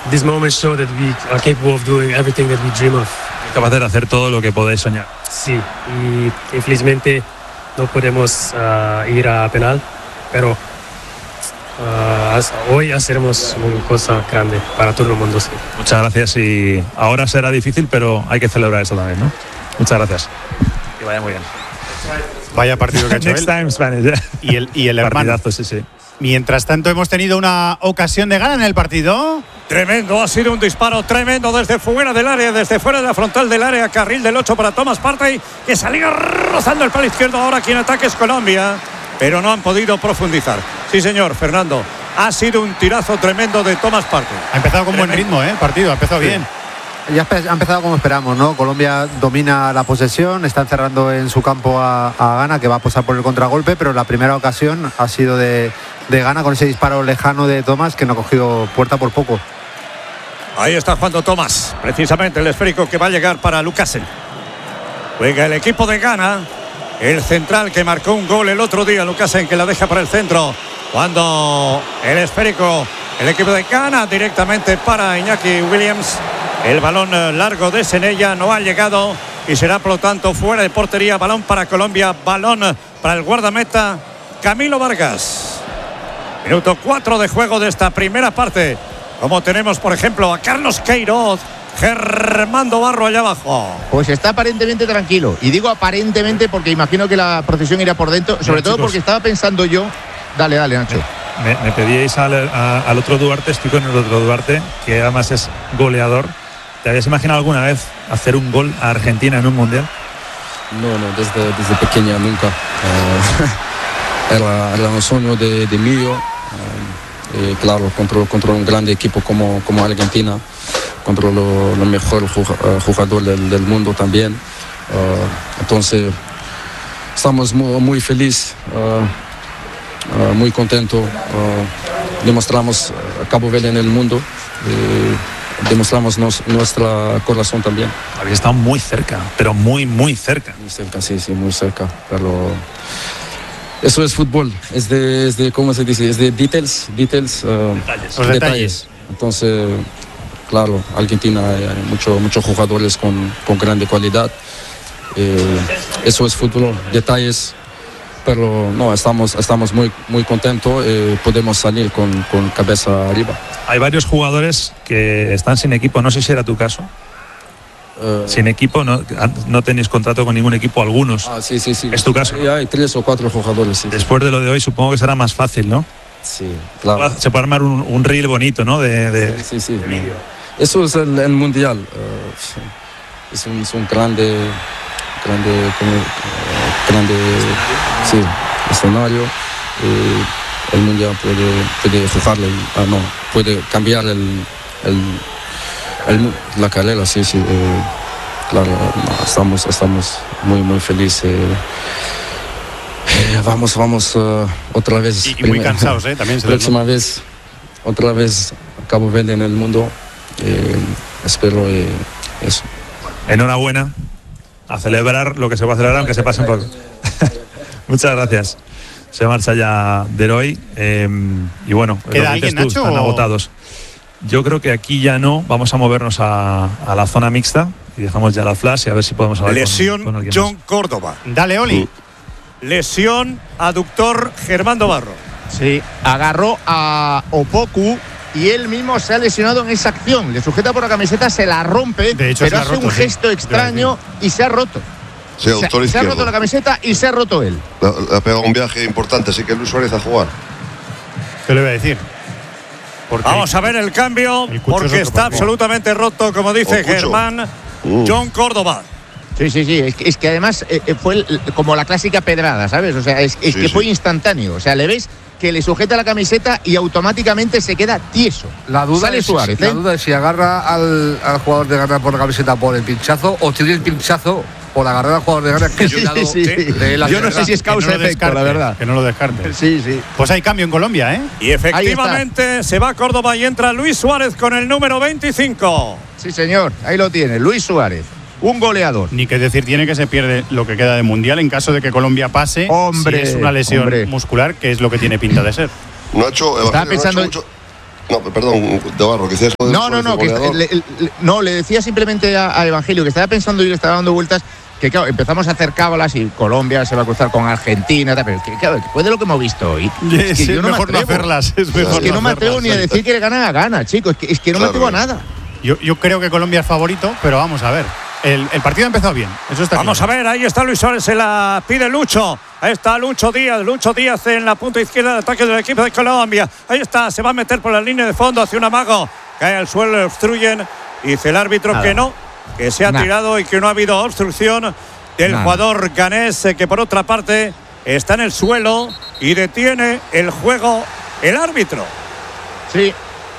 this moment show that we are capable of doing everything that we dream of. Capaz de hacer todo lo que podéis soñar. Sí, y infelizmente no podemos ir a penal, pero hoy haremos una cosa grande para todo el mundo. Sí. Muchas gracias, y ahora será difícil, pero hay que celebrar eso también, ¿no? Muchas gracias. Que vaya muy bien. Vaya partido que ha hecho Next él. time Spanish. Y el hermano. Partidazo, sí, sí. Mientras tanto, hemos tenido una ocasión de gana en el partido. Tremendo, ha sido un disparo tremendo desde fuera del área, desde fuera de la frontal del área, carril del 8 para Thomas Partey, que salía rozando el palo izquierdo. Ahora quien ataque es Colombia, pero no han podido profundizar. Sí, señor, Fernando, ha sido un tirazo tremendo de Thomas Partey. Ha empezado con buen ritmo, el partido, ha empezado bien. Ya ha empezado como esperamos, ¿no? Colombia domina la posesión, están cerrando en su campo a Ghana, que va a apostar por el contragolpe, pero la primera ocasión ha sido de Ghana con ese disparo lejano de Thomas, que no ha cogido puerta por poco. Ahí está jugando Thomas, precisamente el esférico que va a llegar para Lucasen. Juega el equipo de Ghana, el central que marcó un gol el otro día, Lucasen, que la deja para el centro. Cuando el esférico, el equipo de Ghana directamente para Iñaki Williams. El balón largo de Senella no ha llegado y será por lo tanto fuera de portería. Balón para Colombia, balón para el guardameta Camilo Vargas. Minuto 4 de juego de esta primera parte. Como tenemos por ejemplo a Carlos Queiroz, Germando Barro allá abajo. Pues está aparentemente tranquilo. Y digo aparentemente porque imagino que la procesión irá por dentro. Sobre todo porque estaba pensando yo. Dale, Nacho. Me pedíais al otro Duarte, estoy con el otro Duarte, que además es goleador. ¿Te habías imaginado alguna vez hacer un gol a Argentina en un mundial? No, desde pequeña nunca. Era un sueño de mío. Claro, contra un grande equipo como Argentina, contra lo mejor jugador del mundo también. Entonces, estamos muy felices, muy contentos. Demostramos a Cabo Verde en el mundo. Demostramos nuestro corazón también. Había estado muy cerca, pero muy cerca. Muy cerca, sí, muy cerca. Pero eso es fútbol, es de ¿cómo se dice? Es de detalles. Los detalles. Entonces, claro, Argentina hay muchos jugadores con grande calidad. Eso es fútbol, detalles. Pero no, estamos muy contentos, podemos salir con cabeza arriba. Hay varios jugadores que están sin equipo, no sé si era tu caso. Sin equipo, no tenéis contrato con ningún equipo, algunos. Sí. ¿Es tu caso? Hay 3 o 4 jugadores. Sí. Después de lo de hoy supongo que será más fácil, ¿no? Sí, claro. Se puede armar un reel bonito, ¿no? Sí. Eso es el mundial. Es un grande escenario. El mundial puede jugarle, puede cambiar la carrera, sí. Claro, estamos muy felices. Vamos otra vez. Y muy cansados, también. Próxima vez, otra vez Cabo Verde en el mundo. Espero eso. Enhorabuena. A celebrar lo que se va a celebrar, aunque se pase un poco. Muchas gracias. Se marcha ya Deroy. Y bueno, ¿queda alguien, Nacho? Están agotados. Yo creo que aquí ya no. Vamos a movernos a la zona mixta y dejamos ya la flash y a ver si podemos hablar lesión con alguien John más. Córdoba. Dale, Oli. Lesión aductor Germando Barro. Sí, agarró a Opoku y él mismo se ha lesionado en esa acción. Le sujeta por la camiseta, se la rompe, de hecho, pero hace un gesto extraño y se ha roto. Sí, autor se ha izquierdo. roto la camiseta y se ha roto él. Le ha pegado un viaje importante, así que Luis Suárez a jugar. ¿Qué le voy a decir? Vamos a ver el cambio, porque está absolutamente roto, como dice Germán. John Córdoba. Sí. Es que además fue como la clásica pedrada, ¿sabes? O sea, es que fue instantáneo. O sea, le ves que le sujeta la camiseta y automáticamente se queda tieso. La duda Sale es Suárez, la duda es si agarra al jugador de Ghana por la camiseta por el pinchazo o tiene el pinchazo por agarrar al jugador de Ghana que yo no sé si es causa-efecto, la verdad. Que no lo descarte. Sí. Pues hay cambio en Colombia, ¿eh? Y efectivamente se va a Córdoba y entra Luis Suárez con el número 25. Sí, señor, ahí lo tiene, Luis Suárez. Un goleador. Ni que decir tiene que se pierde lo que queda de mundial en caso de que Colombia pase. Si es una lesión muscular, que es lo que tiene pinta de ser. Nacho, estaba pensando. No, perdón, de Barro, que decías... No, le decía simplemente a Evangelio que estaba pensando y le estaba dando vueltas que, claro, empezamos a hacer cábalas y Colombia se va a cruzar con Argentina, pero que, claro, después de lo que hemos visto hoy, es que yo no mejor no hacerlas. Es que no me atrevo ni a decir que le ganan a Ghana, chicos, es que no me atrevo a nada. Yo creo que Colombia es favorito, pero vamos a ver. El partido ha empezado bien, eso está Vamos claro. a ver, ahí está Luis Suárez, se la pide Lucho. Ahí está Lucho Díaz en la punta izquierda de ataque del equipo de Colombia. Ahí está, se va a meter por la línea de fondo hacia un amago. Cae al suelo, le obstruyen. Y dice el árbitro que no, que se ha tirado y que no ha habido obstrucción del jugador ganés, que por otra parte está en el suelo y detiene el juego el árbitro. Sí.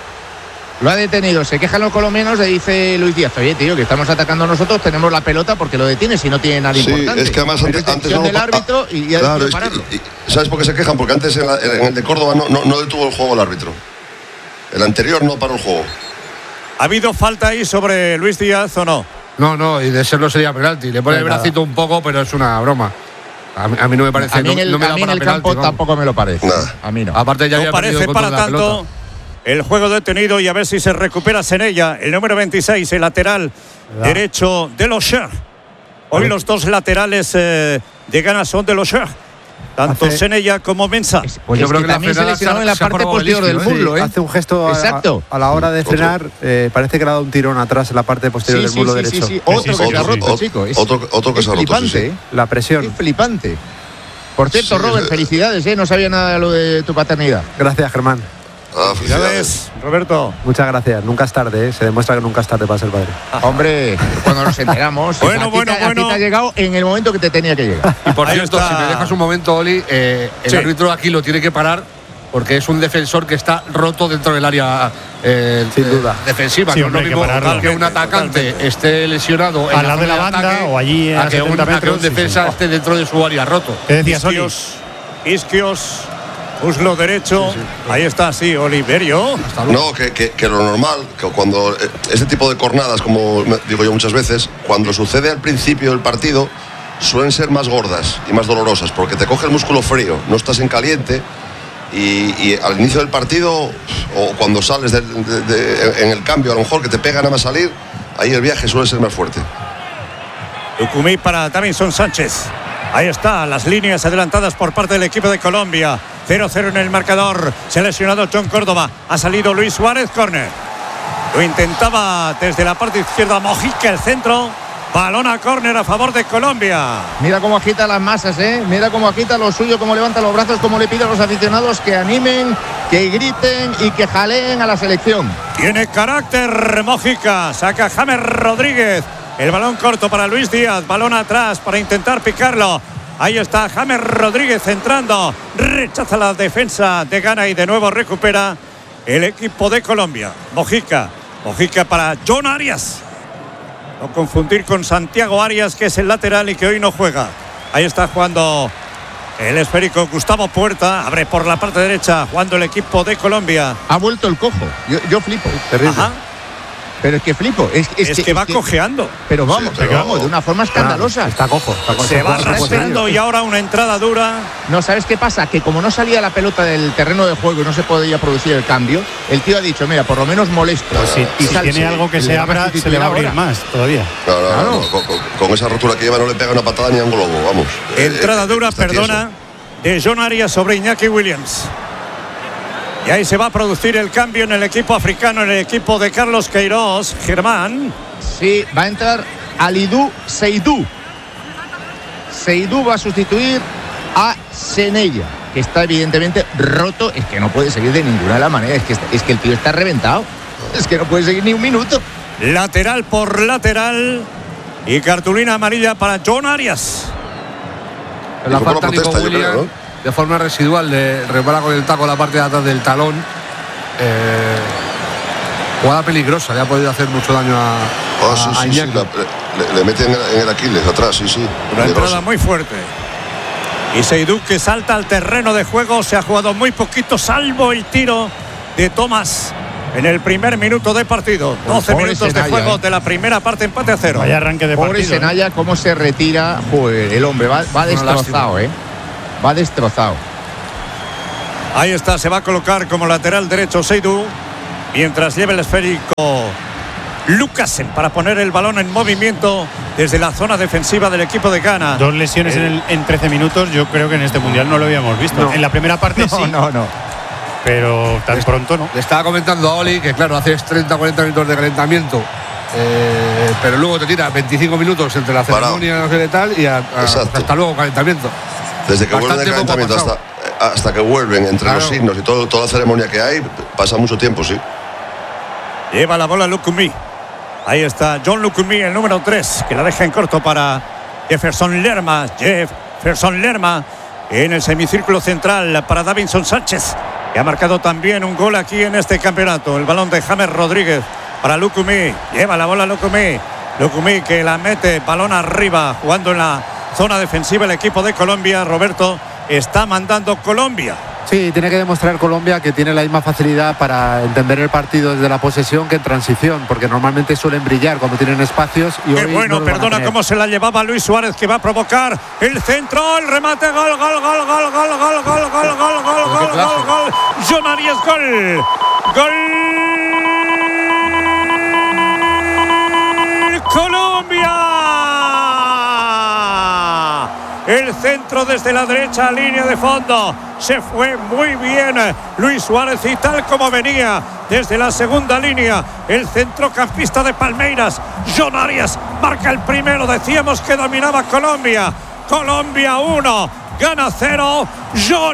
Lo ha detenido, se quejan los colombianos, le dice Luis Díaz, oye tío, que estamos atacando nosotros, tenemos la pelota porque lo detiene si no tiene nada importante. Es que además antes no del árbitro y ha decidido pararlo. ¿Sabes por qué se quejan? Porque antes en el de Córdoba no detuvo el juego el árbitro. El anterior no paró el juego. ¿Ha habido falta ahí sobre Luis Díaz o no? No, y de serlo sería penalti. Le pone el bracito un poco, pero es una broma. A mí no me parece. A mí en el campo tampoco me lo parece. A mí no. Aparte ya no parece para tanto. El juego detenido y a ver si se recupera Senella, el número 26, el lateral derecho de los Shers. Hoy los dos laterales de Ghana son de los Shers. Tanto Senella como Mensah. Pues yo creo que también se lesionó en la parte posterior del muslo. Hace un gesto a la hora de frenar. Parece que le ha dado un tirón atrás en la parte posterior del muslo derecho. Sí. Otro que se ha roto, chico. Otro que se ha roto. Flipante. La presión. Es flipante. Por cierto, Robert, felicidades, no sabía nada de lo de tu paternidad. Gracias, Germán. Felicidades, Roberto. Muchas gracias. Nunca es tarde, se demuestra que nunca es tarde para ser padre. Hombre, cuando nos enteramos, bueno. A ti te ha llegado en el momento que te tenía que llegar. Y por cierto, si me dejas un momento, Oli, el árbitro aquí lo tiene que parar porque es un defensor que está roto dentro del área sin duda defensiva. Sí, no es lo mismo que un atacante esté lesionado al lado de la banda o allí a 70 metros, que un defensa esté dentro de su área roto. ¿Qué decías, Oli? Isquios, muslo derecho. Ahí está, sí, Oliverio. No, que lo normal, que cuando ese tipo de cornadas, como digo yo muchas veces, cuando sucede al principio del partido, suelen ser más gordas y más dolorosas, porque te coge el músculo frío, no estás en caliente. Y al inicio del partido, o cuando sales en el cambio, a lo mejor que te pega nada más salir, ahí el viaje suele ser más fuerte. Tucumí para Davinson Sánchez. Ahí está, las líneas adelantadas por parte del equipo de Colombia. 0-0 en el marcador. Se ha lesionado John Córdoba. Ha salido Luis Suárez, córner. Lo intentaba desde la parte izquierda Mojica, el centro. Balón a córner a favor de Colombia. Mira cómo agita las masas, Mira cómo agita lo suyo, cómo levanta los brazos, cómo le pide a los aficionados que animen, que griten y que jaleen a la selección. Tiene carácter Mojica. Saca James Rodríguez. El balón corto para Luis Díaz. Balón atrás para intentar picarlo. Ahí está James Rodríguez entrando. Rechaza la defensa de Ghana y de nuevo recupera el equipo de Colombia. Mojica para John Arias. No confundir con Santiago Arias, que es el lateral y que hoy no juega. Ahí está jugando el esférico Gustavo Puerta. Abre por la parte derecha, jugando el equipo de Colombia. Ha vuelto el cojo. Yo flipo. Terrible. Ajá. Pero es que flipo. Es que va cojeando. Pero vamos, de una forma escandalosa. Está cojo. Se va arrastrando y ahora una entrada dura. No, ¿sabes qué pasa? Que como no salía la pelota del terreno de juego y no se podía producir el cambio, el tío ha dicho, mira, por lo menos molesto. Pues si tiene algo que se abra, se le va a abrir más todavía. No. Con esa rotura que lleva no le pega una patada ni a un globo, vamos. Entrada dura, perdona, de John Arias sobre Iñaki Williams. Y ahí se va a producir el cambio en el equipo africano, en el equipo de Carlos Queiroz. Germán. Sí, va a entrar Alidou Seydou. Seydou va a sustituir a Senella, que está evidentemente roto. Es que no puede seguir de ninguna de las maneras. Es que el tío está reventado. Es que no puede seguir ni un minuto. Lateral por lateral. Y cartulina amarilla para John Arias. La falta Nico Williams, ¿no? De forma residual, le repara con el taco la parte de atrás del talón. Jugada peligrosa, le ha podido hacer mucho daño a Iñaki. Le mete en el Aquiles atrás, sí. Una entrada muy fuerte. Y Seydou, que salta al terreno de juego, se ha jugado muy poquito, salvo el tiro de Tomás en el primer minuto de partido. 12 minutos de juego de la primera parte, empate a 0. Vaya arranque de partido. Pobre Senalla, cómo se retira. Joder, el hombre va destrozado, Va destrozado. Ahí está, se va a colocar como lateral derecho Seydou. mientras lleva el esférico Lucasen para poner el balón en movimiento desde la zona defensiva del equipo de Ghana. 2 lesiones en 13 minutos, yo creo que en este mundial no lo habíamos visto. No. En la primera parte sí. No. Pero tan pronto no. Le estaba comentando a Oli que, claro, haces 30-40 minutos de calentamiento, pero luego te tira 25 minutos entre la ceremonia no sé qué tal y hasta luego calentamiento. Desde que vuelven de calentamiento hasta que vuelven, entre los signos y toda la ceremonia que hay, pasa mucho tiempo, sí. Lleva la bola Lukumi. Ahí está John Lukumi, el número 3, que la deja en corto para Jefferson Lerma. Jefferson Lerma en el semicírculo central para Davinson Sánchez, que ha marcado también un gol aquí en este campeonato. El balón de James Rodríguez para Lukumi. Lleva la bola Lukumi. Lukumi que la mete, balón arriba, jugando en la zona defensiva el equipo de Colombia. Roberto, está mandando Colombia. Sí, tiene que demostrar Colombia que tiene la misma facilidad para entender el partido desde la posesión que en transición, porque normalmente suelen brillar cuando tienen espacios. Y qué hoy bueno, no perdona cómo se la llevaba Luis Suárez, que va a provocar el centro, el remate, gol. John Arias, gol. Colombia. El centro desde la derecha, línea de fondo. Se fue muy bien Luis Suárez y tal como venía desde la segunda línea, el centrocampista de Palmeiras, John Arias, marca el primero. Decíamos que dominaba Colombia. Colombia 1, Ghana 0, John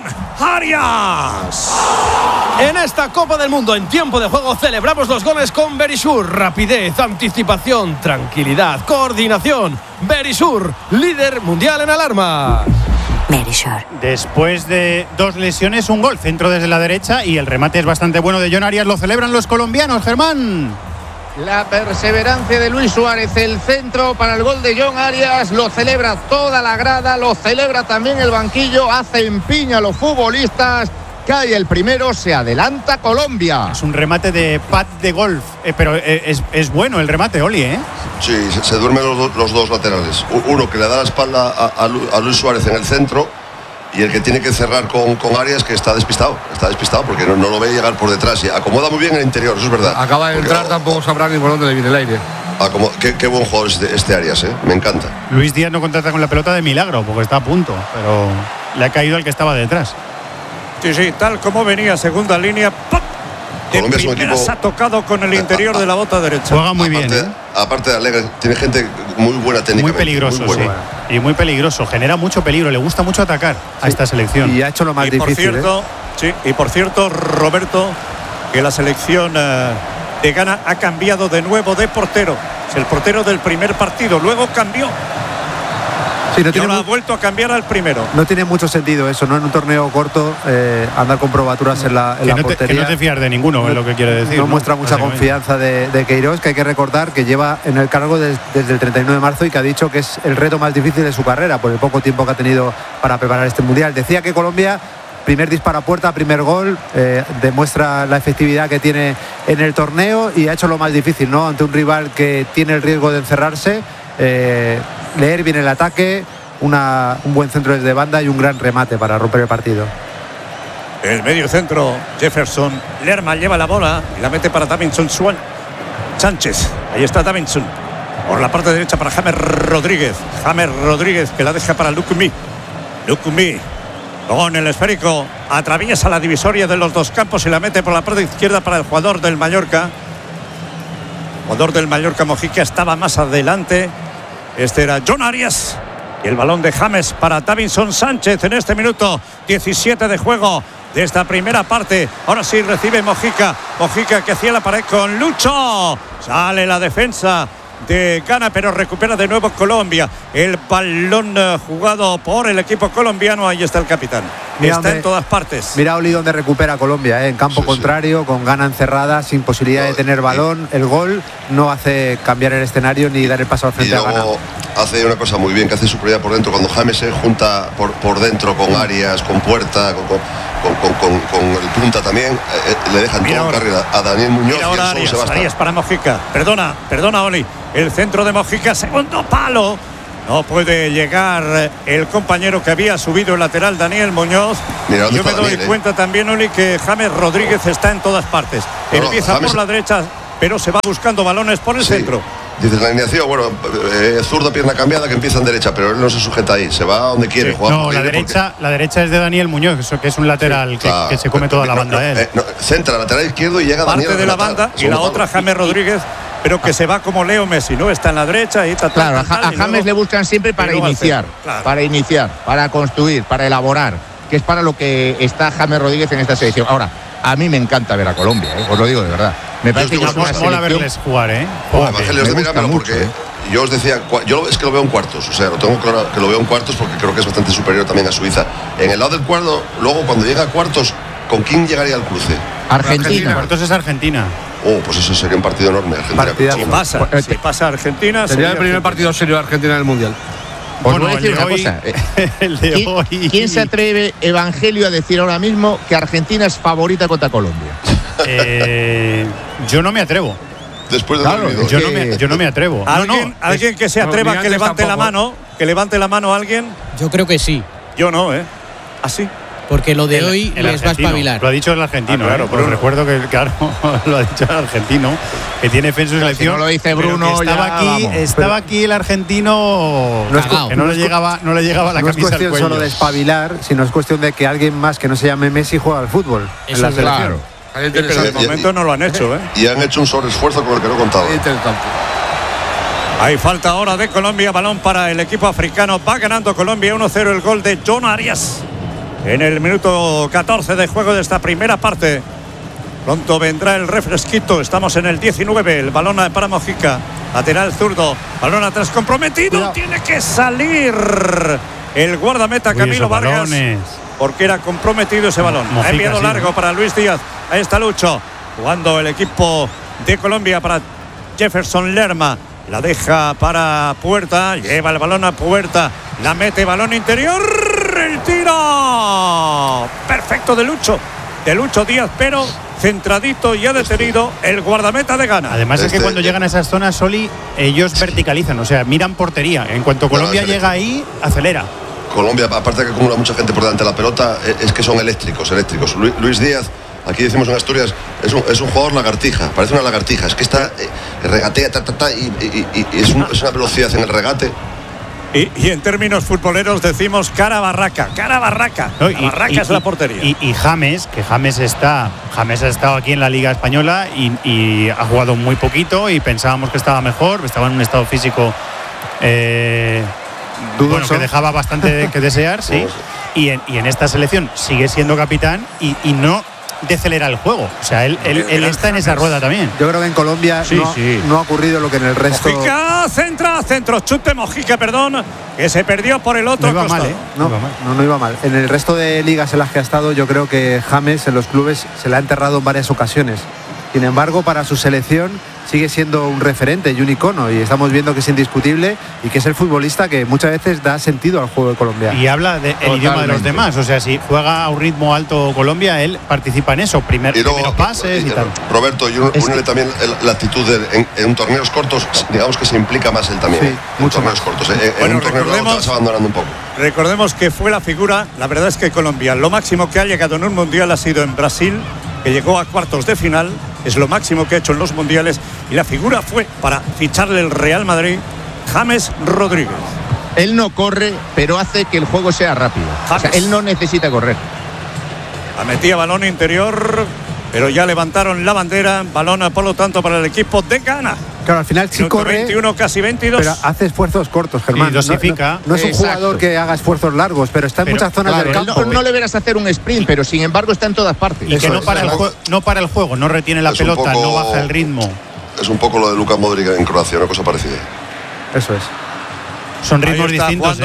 Arias. En esta Copa del Mundo, en tiempo de juego, celebramos los goles con Verisur. Rapidez, anticipación, tranquilidad, coordinación. Verisur, líder mundial en alarma. Verisur. Después de 2 lesiones, un gol, centro desde la derecha, y el remate es bastante bueno de John Arias. Lo celebran los colombianos, Germán. La perseverancia de Luis Suárez, el centro para el gol de John Arias, lo celebra toda la grada, lo celebra también el banquillo, hacen piña a los futbolistas. Cae el primero, se adelanta Colombia. Es un remate de pad de golf, pero es bueno el remate, Oli, ¿eh? Sí, se duermen los dos laterales. Uno que le da la espalda a Luis Suárez en el centro, y el que tiene que cerrar con Arias, que está despistado porque no lo ve llegar por detrás y acomoda muy bien el interior, eso es verdad. Acaba de entrar, tampoco sabrá ni por dónde le viene el aire. Qué buen jugador este Arias, me encanta. Luis Díaz no contacta con la pelota de milagro porque está a punto, pero le ha caído al que estaba detrás. Sí, tal como venía, segunda línea. ¡Pop! Colombia es un equipo. Se ha tocado con el interior de la bota derecha. Juega muy bien. Aparte de alegre, tiene gente muy buena técnica. Muy peligroso, sí. Y muy peligroso. Genera mucho peligro. Le gusta mucho atacar a esta selección. Y ha hecho lo más difícil. Y por cierto, Roberto, que la selección de Ghana ha cambiado de nuevo de portero. Es el portero del primer partido. Luego cambió. Sí, y ahora ha vuelto a cambiar al primero. No tiene mucho sentido eso, ¿no? En un torneo corto, andar con probaturas en la portería. Que no te fías de ninguno, es lo que quiere decir. No muestra mucha confianza de Queiroz, que hay que recordar que lleva en el cargo desde el 31 de marzo y que ha dicho que es el reto más difícil de su carrera por el poco tiempo que ha tenido para preparar este mundial. Decía que Colombia, primer disparo a puerta, primer gol, demuestra la efectividad que tiene en el torneo y ha hecho lo más difícil, ¿no? Ante un rival que tiene el riesgo de encerrarse. Leer bien el ataque, un buen centro desde banda y un gran remate para romper el partido. El medio centro, Jefferson Lerma lleva la bola y la mete para Davinson Sánchez. Ahí está Davinson. Por la parte derecha para James Rodríguez. James Rodríguez que la deja para Lukumi. Lukumi con el esférico atraviesa la divisoria de los dos campos y la mete por la parte izquierda para el jugador del Mallorca. Jugador del Mallorca, Mojica, estaba más adelante. Este era John Arias. Y el balón de James para Davinson Sánchez en este minuto 17 de juego de esta primera parte. Ahora sí recibe Mojica. Mojica que hacía la pared con Lucho. Sale la defensa de Ghana, pero recupera de nuevo Colombia. El balón jugado por el equipo colombiano. Ahí está el capitán. Está en todas partes. Mira, Oli, donde recupera Colombia, en campo contrario, con Ghana encerrada, sin posibilidad de tener balón. El gol no hace cambiar el escenario ni dar el paso al frente a Ghana. Hace una cosa muy bien, que hace superioridad por dentro. Cuando James se junta por dentro con Arias, con Puerta, con el punta también, le dejan toda carrera a Daniel Muñoz. Mira ahora Arias para Mojica. Perdona, Oli. El centro de Mojica, segundo palo. No puede llegar el compañero que había subido el lateral, Daniel Muñoz. Mira, yo me doy cuenta también, Oli, que James Rodríguez está en todas partes. Empieza James por la derecha, pero se va buscando balones por el centro. Dices la alineación, bueno, zurdo, pierna cambiada, que empieza en derecha, pero él no se sujeta ahí, se va a donde quiere jugar. No, la derecha es de Daniel Muñoz, que es un lateral que se come toda la banda. Centra, lateral izquierdo y llega Daniel. Parte de la banda y la otra James Rodríguez, pero que se va como Leo Messi, ¿no? Está en la derecha y claro, a James le buscan siempre para iniciar, para construir, para elaborar, que es para lo que está James Rodríguez en esta selección. Ahora, a mí me encanta ver a Colombia, os lo digo de verdad. Me parece que es una selección. Verles jugar, porque yo os decía, yo es que lo veo en cuartos, o sea, lo tengo claro que lo veo en cuartos porque creo que es bastante superior también a Suiza. En el lado del cuarto, luego cuando llega a cuartos, ¿con quién llegaría al cruce? Argentina. Cuartos es Argentina. Pues eso sería un partido enorme. Si pasa Argentina, sería el primer partido serio de Argentina en el Mundial. Os voy a decir una cosa. ¿Quién se atreve, Evangelio, a decir ahora mismo que Argentina es favorita contra Colombia? Yo no me atrevo. Después de yo no me atrevo. ¿Alguien que se atreva que levante la mano? Que levante la mano alguien. Yo creo que sí. Yo no, ¿Así? Porque lo de hoy les va a espabilar. Lo ha dicho el argentino, claro, pero recuerdo que lo ha dicho el argentino, que tiene fe en su selección. Si no lo dice Bruno, estaba aquí el argentino, que no le llegaba la camisa al cuello. No es cuestión solo de espabilar, sino es cuestión de que alguien más que no se llame Messi juega al fútbol en la selección. Pero de momento no lo han hecho, Y han hecho un sobreesfuerzo con el que no contaba. Hay falta ahora de Colombia, balón para el equipo africano. Va ganando Colombia 1-0, el gol de John Arias en el minuto 14 de juego de esta primera parte. Pronto vendrá el refresquito. Estamos en el 19. El balón para Mojica. Lateral zurdo. Balón atrás comprometido. Tiene que salir el guardameta Camilo Vargas. Porque era comprometido ese balón. Mojica, ha enviado largo para Luis Díaz. Ahí está Lucho. Jugando el equipo de Colombia para Jefferson Lerma. La deja para Puerta. Lleva el balón a Puerta. La mete, balón interior. El tiro perfecto de Lucho Díaz, pero centradito y ha detenido el guardameta de Ghana. Además es que cuando llegan a esas zonas, Soli, ellos verticalizan, o sea, miran portería. En cuanto Colombia llega ahí, acelera. Colombia, aparte de que acumula mucha gente por delante de la pelota, es que son eléctricos. Luis Díaz, aquí decimos en Asturias, es un jugador lagartija, parece una lagartija. Es que está regatea, y es una velocidad en el regate. Y en términos futboleros decimos cara barraca. Barraca es la portería. Y James ha estado aquí en la Liga Española y ha jugado muy poquito y pensábamos que estaba mejor, estaba en un estado físico que dejaba bastante que desear, sí. Y en esta selección sigue siendo capitán y no decelera el juego. O sea, él está en esa rueda también. Yo creo que en Colombia no ha ocurrido lo que en el resto. Mojica, centro, chute Mojica, que se perdió por el otro costado. No iba mal. En el resto de ligas en las que ha estado, yo creo que James en los clubes se le ha enterrado en varias ocasiones. Sin embargo, para su selección sigue siendo un referente y un icono, y estamos viendo que es indiscutible y que es el futbolista que muchas veces da sentido al juego de Colombia. Y habla del idioma de los demás, o sea, si juega a un ritmo alto Colombia, él participa en eso, primeros pases y tal. Roberto, y únele también la actitud en torneos cortos, digamos que se implica más él también. Sí, mucho torneos cortos. En un torneo te vas abandonando un poco. Recordemos que fue la figura, la verdad es que Colombia, lo máximo que ha llegado en un mundial ha sido en Brasil, que llegó a cuartos de final, es lo máximo que ha hecho en los mundiales, y la figura fue para ficharle el Real Madrid, James Rodríguez. Él no corre, pero hace que el juego sea rápido. O sea, él no necesita correr. La metía balón interior, pero ya levantaron la bandera, balón por lo tanto para el equipo de Ghana. Claro, al final sí corre, 21, casi 22. pero hace esfuerzos cortos, Germán. Dosifica. No es un jugador que haga esfuerzos largos, pero está en muchas zonas del campo. No le verás hacer un sprint, pero sin embargo está en todas partes. Y que no para el juego, no retiene la pelota, no baja el ritmo. Es un poco lo de Luka Modric en Croacia, una cosa parecida. Eso es. Son ritmos distintos.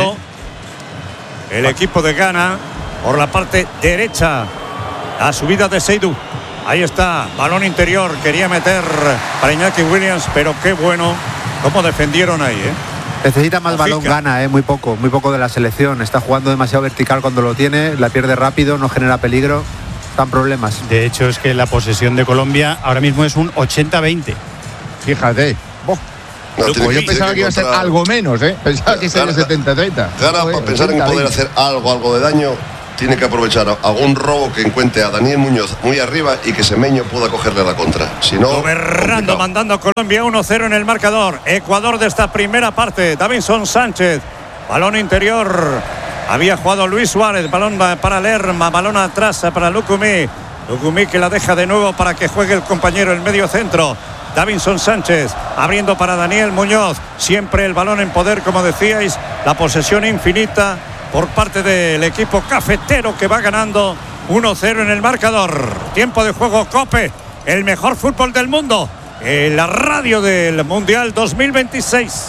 El equipo de Ghana por la parte derecha. La subida de Seydou. Ahí está, balón interior, quería meter para Iñaki Williams, pero qué bueno cómo defendieron ahí, Necesita más balón Ghana, muy poco de la selección. Está jugando demasiado vertical cuando lo tiene, la pierde rápido, no genera peligro, están problemas. De hecho, es que la posesión de Colombia ahora mismo es un 80-20. Fíjate. No, yo pensaba que iba a ser algo menos, ¿eh? Pensaba que sería 70-30. Gana, para pensar en poder hacer algo de daño, tiene que aprovechar algún robo que encuentre a Daniel Muñoz muy arriba y que Semeño pueda cogerle la contra. Si no, gobernando, mandando a Colombia 1-0 en el marcador. Ecuador de esta primera parte. Davinson Sánchez, balón interior. Había jugado Luis Suárez, balón para Lerma, balón atrás para Lucumí. Lucumí que la deja de nuevo para que juegue el compañero el medio centro. Davinson Sánchez abriendo para Daniel Muñoz. Siempre el balón en poder, como decíais. La posesión infinita por parte del equipo cafetero, que va ganando 1-0 en el marcador. Tiempo de juego, COPE, el mejor fútbol del mundo. La radio del Mundial 2026.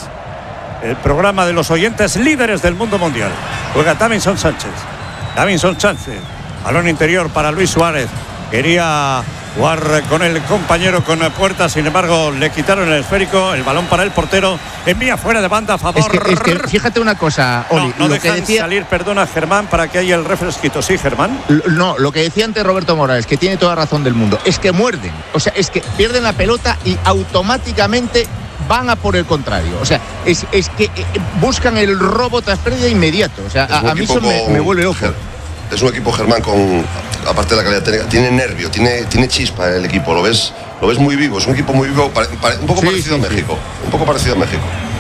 El programa de los oyentes líderes del mundo mundial. Juega Davinson Sánchez. Davinson Sánchez. Balón interior para Luis Suárez. Quería jugar con el compañero con Puerta, sin embargo le quitaron el esférico. El balón para el portero. Envía fuera de banda a favor. Es que fíjate una cosa, Oli. No dejan salir, perdona, Germán, para que haya el refresquito. Sí, Germán. No, lo que decía antes Roberto Morales, que tiene toda razón del mundo, es que muerden. O sea, es que pierden la pelota y automáticamente van a por el contrario. O sea, es que buscan el robo tras pérdida inmediato. O sea, a mí eso me vuelve loco. Es un equipo, Germán, con, aparte de la calidad técnica, tiene nervio, tiene chispa el equipo. Lo ves muy vivo. Es un equipo muy vivo, un poco parecido a México. Un poco parecido a México.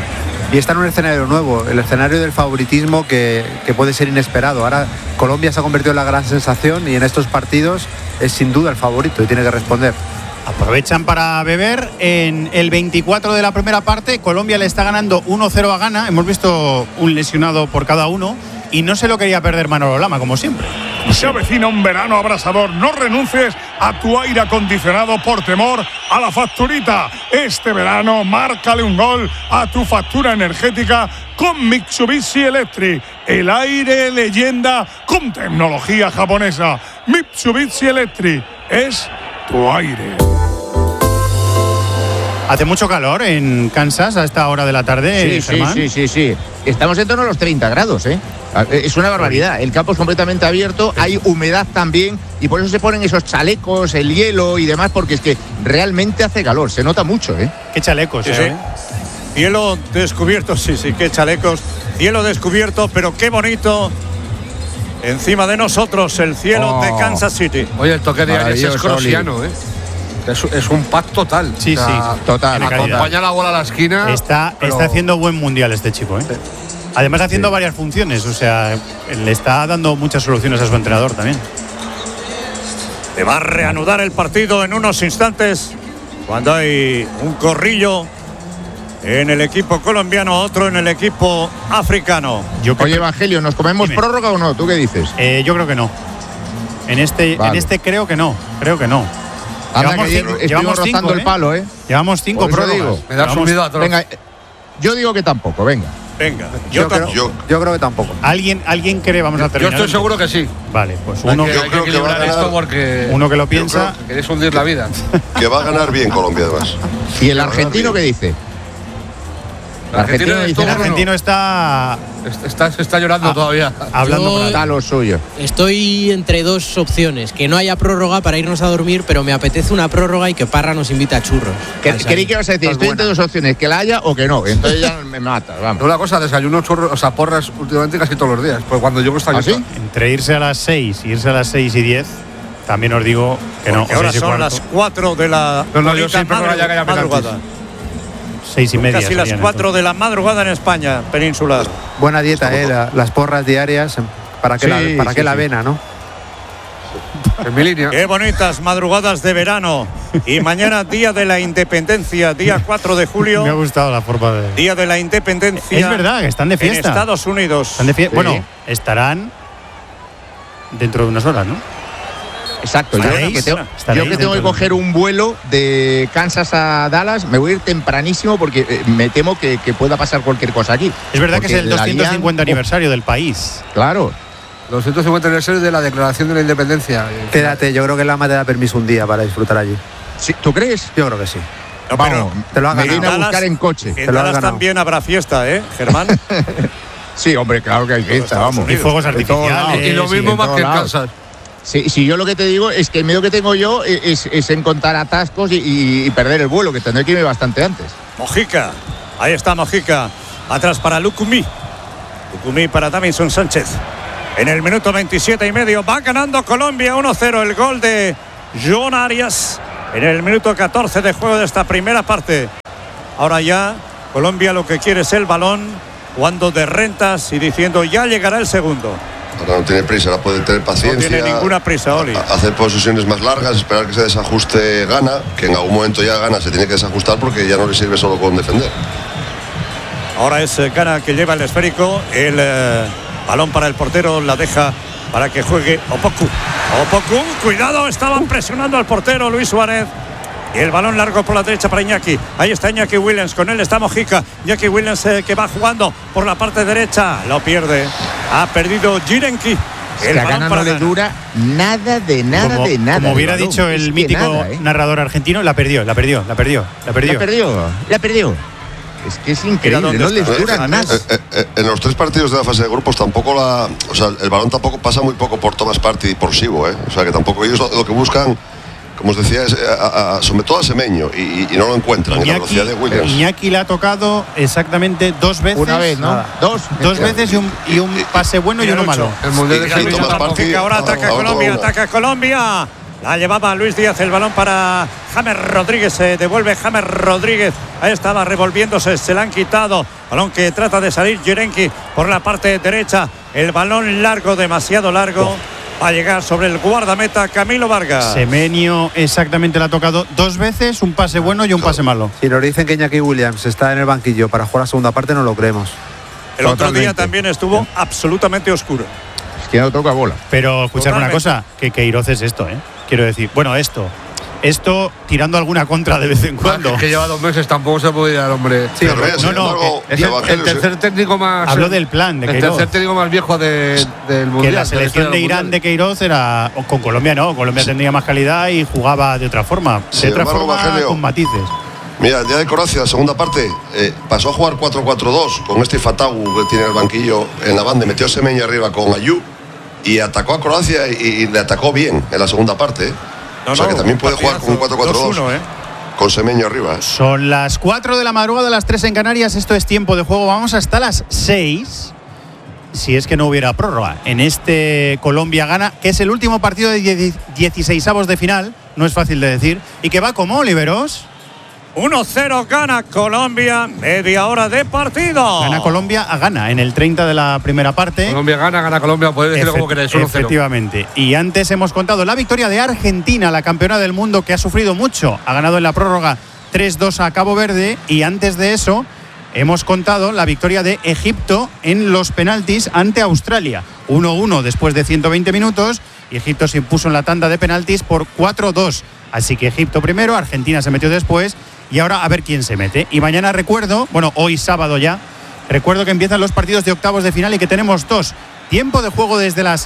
Y está en un escenario nuevo, el escenario del favoritismo que puede ser inesperado. Ahora Colombia se ha convertido en la gran sensación y en estos partidos es sin duda el favorito y tiene que responder. Aprovechan para beber. En el 24 de la primera parte, Colombia le está ganando 1-0 a Ghana. Hemos visto un lesionado por cada uno y no se lo quería perder Manolo Lama, como siempre. Se avecina un verano abrasador. No renuncies a tu aire acondicionado por temor a la facturita. Este verano, márcale un gol a tu factura energética con Mitsubishi Electric. El aire leyenda con tecnología japonesa. Mitsubishi Electric es tu aire. Hace mucho calor en Kansas a esta hora de la tarde, Germán. Sí. Estamos en torno a los 30 grados, ¿eh? Es una barbaridad. El campo es completamente abierto, hay humedad también y por eso se ponen esos chalecos, el hielo y demás, porque es que realmente hace calor, se nota mucho, ¿eh? ¿Qué chalecos? Sí. Hielo descubierto, sí, qué chalecos. Cielo descubierto, pero qué bonito. Encima de nosotros el cielo de Kansas City. Oye, el toque de Arias es crosiano, ¿eh? Es un pack total. Sí, total. Acompaña la bola a la esquina. Está haciendo buen mundial este chico, ¿eh? Además haciendo varias funciones, o sea, le está dando muchas soluciones a su entrenador también. Se va a reanudar el partido en unos instantes cuando hay un corrillo en el equipo colombiano, otro en el equipo africano. Oye, Evangelio, ¿nos comemos prórroga o no? ¿Tú qué dices? Yo creo que no. En este creo que no. Anda, llevamos rozando el palo, ¿eh? Llevamos 5 prórrogas. Me da subido atrás. Venga, yo digo que tampoco, venga. Yo creo que tampoco. ¿Alguien cree? Vamos a terminar. Yo estoy seguro que sí. Vale, pues uno hay que equilibrar esto porque uno que lo piensa. Queréis hundir la vida. Que va a ganar bien Colombia, además. ¿Y el argentino qué dice? El argentino está llorando todavía. Hablando para lo suyo. Estoy entre dos opciones: que no haya prórroga para irnos a dormir, pero me apetece una prórroga y que Parra nos invita a churros. Creí que ibas a decir, estoy entre dos opciones: que la haya o que no. Entonces ya me matas, vamos. Una cosa, desayuno churros, o sea, porras últimamente casi todos los días. Pues cuando yo está ¿sí? Entre irse a las 6 y irse a las 6 y 10, también os digo que porque no. Ahora son las 4 de la madrugada. 6:30. Casi las 4 de la madrugada en España peninsular. Buena dieta, las porras diarias. ¿Para qué la avena, no? En mi línea. Qué bonitas madrugadas de verano. Y mañana, Día de la Independencia, día 4 de julio. Me ha gustado la forma de... Día de la Independencia. Es verdad, que están de fiesta. En Estados Unidos. Están de fiesta. Bueno, estarán dentro de unas horas, ¿no? Exacto, yo que tengo que coger un vuelo de Kansas a Dallas, me voy a ir tempranísimo porque me temo que pueda pasar cualquier cosa aquí. Es verdad que es el 250 aniversario del país. Claro. 250 aniversario de la Declaración de la Independencia. Quédate, yo creo que el AMA te da permiso un día para disfrutar allí. ¿Sí? ¿Tú crees? Yo creo que sí. No, vamos, te lo has ganado. Me viene a buscar en coche. En Dallas también habrá fiesta, Germán. Sí, hombre, claro que hay fiesta, vamos. Y fuegos artificiales. Y lo mismo más que en Kansas. Si yo lo que te digo es que el miedo que tengo yo es encontrar atascos y perder el vuelo, que tendré que irme bastante antes. Mojica, Ahí está Mojica. Atrás para Lucumí. Lucumí para Davinson Sánchez. En el minuto 27,5 va ganando Colombia 1-0. El gol de John Arias en el minuto 14 de juego de esta primera parte. Ahora ya Colombia lo que quiere es el balón, jugando de rentas y diciendo ya llegará el segundo. Ahora no tiene prisa, ahora puede tener paciencia. No tiene ninguna prisa, Oli. Hacer posiciones más largas, esperar que se desajuste Ghana, que en algún momento ya Ghana se tiene que desajustar porque ya no le sirve solo con defender. Ahora es Ghana que lleva el esférico, el balón para el portero, la deja para que juegue Opoku. Opoku, cuidado, estaban presionando al portero Luis Suárez. Y el balón largo por la derecha para Iñaki. Ahí está Iñaki Williams, con él está Mojica. Iñaki Williams que va jugando por la parte derecha. Lo pierde. Ha perdido Jirenki. El a Ghana no le dura nada de nada. Como hubiera dicho el mítico narrador argentino, la perdió. Es que es increíble, no les dura nada. En los 3 partidos de la fase de grupos tampoco el balón tampoco pasa muy poco por Thomas Partey por Sibo, O sea que tampoco ellos lo que buscan, como os decía, es sobre todo a Semeño y no lo encuentran. Iñaki, en la velocidad de Williams. Iñaki le ha tocado exactamente 2 veces. Una vez, ¿no? Dos veces y un pase bueno y uno malo. El mundial de ahora ataca Colombia. La llevaba Luis Díaz, el balón para James Rodríguez, se devuelve James Rodríguez. Ahí estaba revolviéndose, se la han quitado. Balón que trata de salir Jirenki por la parte derecha. El balón largo, demasiado largo. Va a llegar sobre el guardameta Camilo Vargas. Semenyo exactamente le ha tocado 2 veces, un pase bueno y un pase malo. Si nos dicen que Iñaki Williams está en el banquillo para jugar la segunda parte, no lo creemos. El otro día también estuvo absolutamente oscuro. Es que no toca bola. Pero escuchar una cosa, que Queiroz es esto, Quiero decir, bueno, esto tirando alguna contra de vez en cuando. Es que lleva 2 meses, tampoco se puede ir al hombre. Sí, el tercer técnico más. Hablo del plan de Queiroz. El tercer técnico más viejo del mundial. Que la selección de Irán de Queiroz era. Con Colombia no, Colombia tendría más calidad y jugaba de otra forma. De otra forma, con matices. Mira, el día de Croacia, la segunda parte, pasó a jugar 4-4-2 con este Fatagu que tiene el banquillo en la banda, metió Semeño arriba con Ayú y atacó a Croacia y le atacó bien en la segunda parte. O sea que también puede jugar con un 4-4-2 con Semeño arriba. Son las 4 de la madrugada, las 3 en Canarias. Esto es tiempo de juego. Vamos hasta las 6. Si es que no hubiera prórroga en este Colombia-Ghana, que es el último partido de 16avos de final. No es fácil de decir. Y que va como Oliveros. 1-0 gana Colombia, media hora de partido. Gana Colombia a Ghana en el 30 de la primera parte. Colombia gana Colombia, podéis decirlo como queréis, 1-0. Efectivamente. Y antes hemos contado la victoria de Argentina, la campeona del mundo que ha sufrido mucho. Ha ganado en la prórroga 3-2 a Cabo Verde. Y antes de eso hemos contado la victoria de Egipto en los penaltis ante Australia. 1-1 después de 120 minutos. Y Egipto se impuso en la tanda de penaltis por 4-2. Así que Egipto primero, Argentina se metió después. Y ahora a ver quién se mete. Y mañana hoy sábado ya, recuerdo que empiezan los partidos de octavos de final y que tenemos 2. Tiempo de juego desde las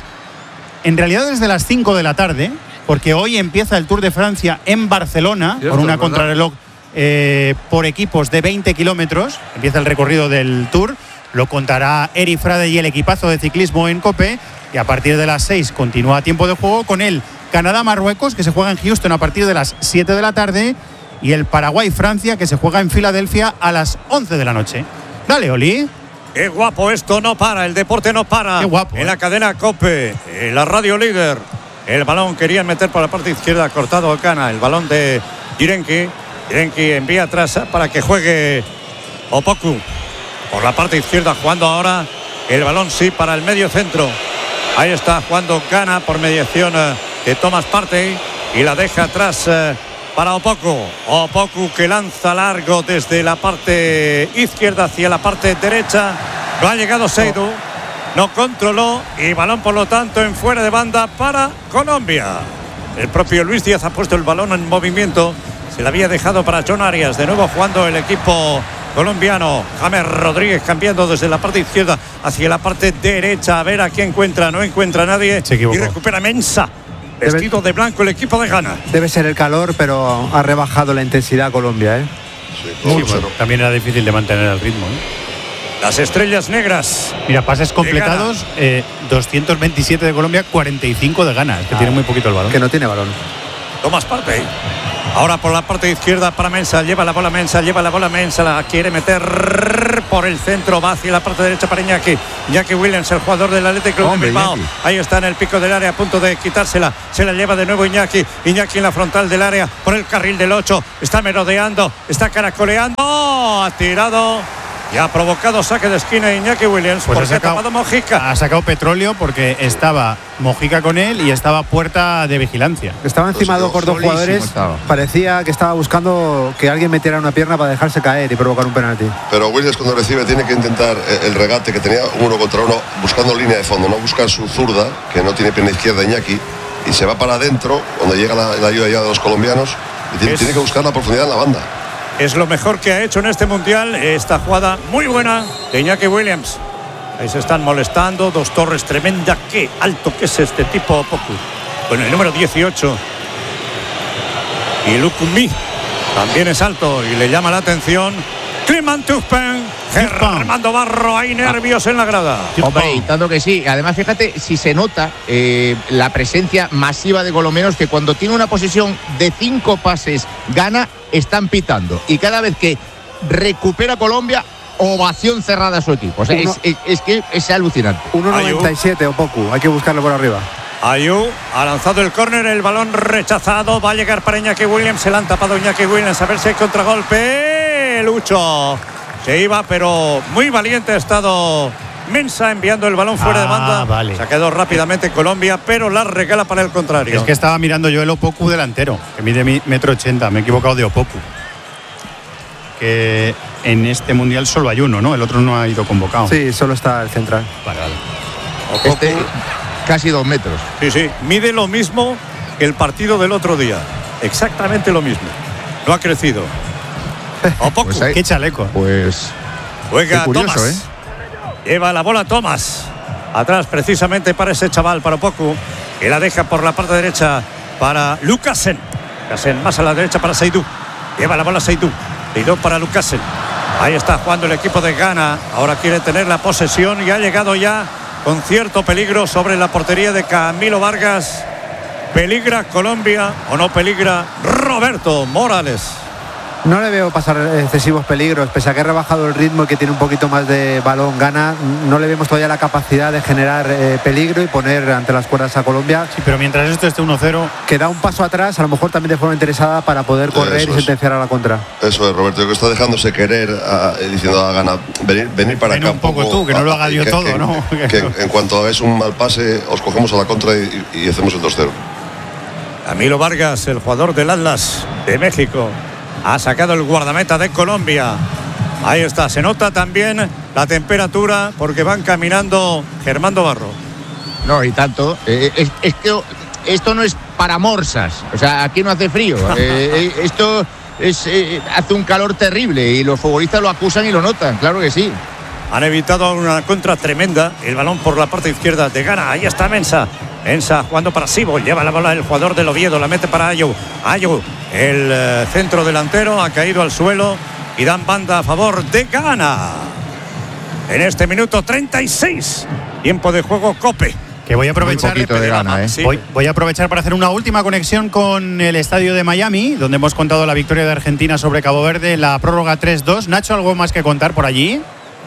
5 de la tarde, porque hoy empieza el Tour de Francia en Barcelona, con una contrarreloj por equipos de 20 kilómetros. Empieza el recorrido del Tour, lo contará Eri Frade y el equipazo de ciclismo en COPE. Y a partir de las 6 continúa tiempo de juego con el Canadá-Marruecos, que se juega en Houston a partir de las 7 de la tarde. Y el Paraguay-Francia, que se juega en Filadelfia a las 11 de la noche. Dale, Oli. Qué guapo, esto no para, el deporte no para. Qué guapo. En la cadena COPE, en la radio líder. El balón querían meter por la parte izquierda, cortado Ocana. El balón de Jirenki. Jirenki envía atrás para que juegue Opoku. Por la parte izquierda, jugando ahora el balón sí para el medio centro. Ahí está jugando Ghana por mediación de Thomas Partey. Y la deja atrás para Opoku. Opoku que lanza largo desde la parte izquierda hacia la parte derecha. No ha llegado Seydou. No controló y balón por lo tanto en fuera de banda para Colombia. El propio Luis Díaz ha puesto el balón en movimiento. Se le había dejado para John Arias. De nuevo jugando el equipo colombiano. James Rodríguez cambiando desde la parte izquierda hacia la parte derecha. A ver a quién encuentra. No encuentra a nadie. Y recupera Mensah. Vestido de blanco el equipo de Ghana. Debe ser el calor, pero ha rebajado la intensidad Colombia, Sí, bueno, también era difícil de mantener el ritmo, Las estrellas negras. Mira, pases completados, 227 de Colombia, 45 de Ghana. Es que tiene muy poquito el balón. Que no tiene balón. Thomas Partey. Ahora por la parte izquierda para Mensah, lleva la bola Mensah, la quiere meter por el centro, va hacia la parte derecha para Iñaki Williams, el jugador del Athletic Club de Bilbao. Ahí está en el pico del área, a punto de quitársela, se la lleva de nuevo Iñaki en la frontal del área, por el carril del 8, está merodeando, está caracoleando, ha tirado y ha provocado saque de esquina Iñaki Williams, pues porque ha tapado Mojica. Ha sacado Petróleo porque estaba Mojica con él y estaba Puerta de vigilancia. Estaba encima de dos jugadores, parecía que estaba buscando que alguien metiera una pierna para dejarse caer y provocar un penalti. Pero Williams cuando recibe tiene que intentar el regate, que tenía 1 contra 1, buscando línea de fondo, no buscar su zurda, que no tiene pierna izquierda Iñaki, y se va para adentro, donde llega la ayuda ya de los colombianos, y tiene que buscar la profundidad en la banda. Es lo mejor que ha hecho en este mundial, esta jugada muy buena de Iñaki Williams. Ahí se están molestando, dos torres, tremenda, qué alto que es este tipo Opoku. Con el número 18. Y Lukumi también es alto y le llama la atención Clement Turpin. Armando Barro, hay nervios en la grada. Hombre, y tanto que sí. Además, fíjate si se nota la presencia masiva de colombianos, que cuando tiene una posesión de 5 pases gana, están pitando. Y cada vez que recupera Colombia, ovación cerrada a su equipo. O sea, es que es alucinante. 1.97 Opoku, hay que buscarlo por arriba. Ayew ha lanzado el córner, el balón rechazado, va a llegar para Iñaki Williams, se la han tapado Iñaki Williams, a ver si hay contragolpe. Lucho se iba, pero muy valiente ha estado Mensah enviando el balón fuera de banda. Vale. Se ha quedado rápidamente Colombia, pero la regala para el contrario. Es que estaba mirando yo el Opoku delantero, que mide 1,80 m, me he equivocado de Opoku. Que en este mundial solo hay uno, ¿no? El otro no ha ido convocado. Sí, solo está el central. Este, casi 2 metros. Sí, mide lo mismo que el partido del otro día. Exactamente lo mismo. No ha crecido. Opoku. Pues qué chaleco. Pues juega curioso, Thomas. Lleva la bola Thomas. Atrás precisamente para ese chaval, para Opoku. Que la deja por la parte derecha para Lukasen. Lukasen más a la derecha para Seydou. Lleva la bola Seydou. Seydou para Lukasen. Ahí está jugando el equipo de Ghana. Ahora quiere tener la posesión y ha llegado ya con cierto peligro sobre la portería de Camilo Vargas. ¿Peligra Colombia o no peligra Roberto Morales? No le veo pasar excesivos peligros, pese a que ha rebajado el ritmo y que tiene un poquito más de balón Ghana, no le vemos todavía la capacidad de generar peligro y poner ante las cuerdas a Colombia. Sí, pero mientras esto esté 1-0, que da un paso atrás, a lo mejor también de forma interesada para poder correr y sentenciar a la contra. Eso es, Roberto, que está dejándose querer diciendo a Ghana, venir para acá un poco tú, que no lo haga yo todo, ¿no? Que en cuanto hagáis un mal pase, os cogemos a la contra y hacemos el 2-0. Camilo Vargas, el jugador del Atlas de México, ha sacado el guardameta de Colombia. Ahí está, se nota también la temperatura porque van caminando Germando Barro. No, y tanto. Es que esto no es para morsas. O sea, aquí no hace frío. Esto hace un calor terrible y los futbolistas lo acusan y lo notan, claro que sí. Han evitado una contra tremenda. El balón por la parte izquierda de Ghana. Ahí está Mensah. Mensah jugando para Sibo. Lleva la bola el jugador del Oviedo. La mete para Ayew. Ayew, el centro delantero, ha caído al suelo y dan banda a favor de Ghana. En este minuto 36. Tiempo de juego Cope. Que voy a aprovechar de Ghana, sí. voy a aprovechar para hacer una última conexión con el estadio de Miami, donde hemos contado la victoria de Argentina sobre Cabo Verde, la prórroga 3-2. Nacho, ¿algo más que contar por allí?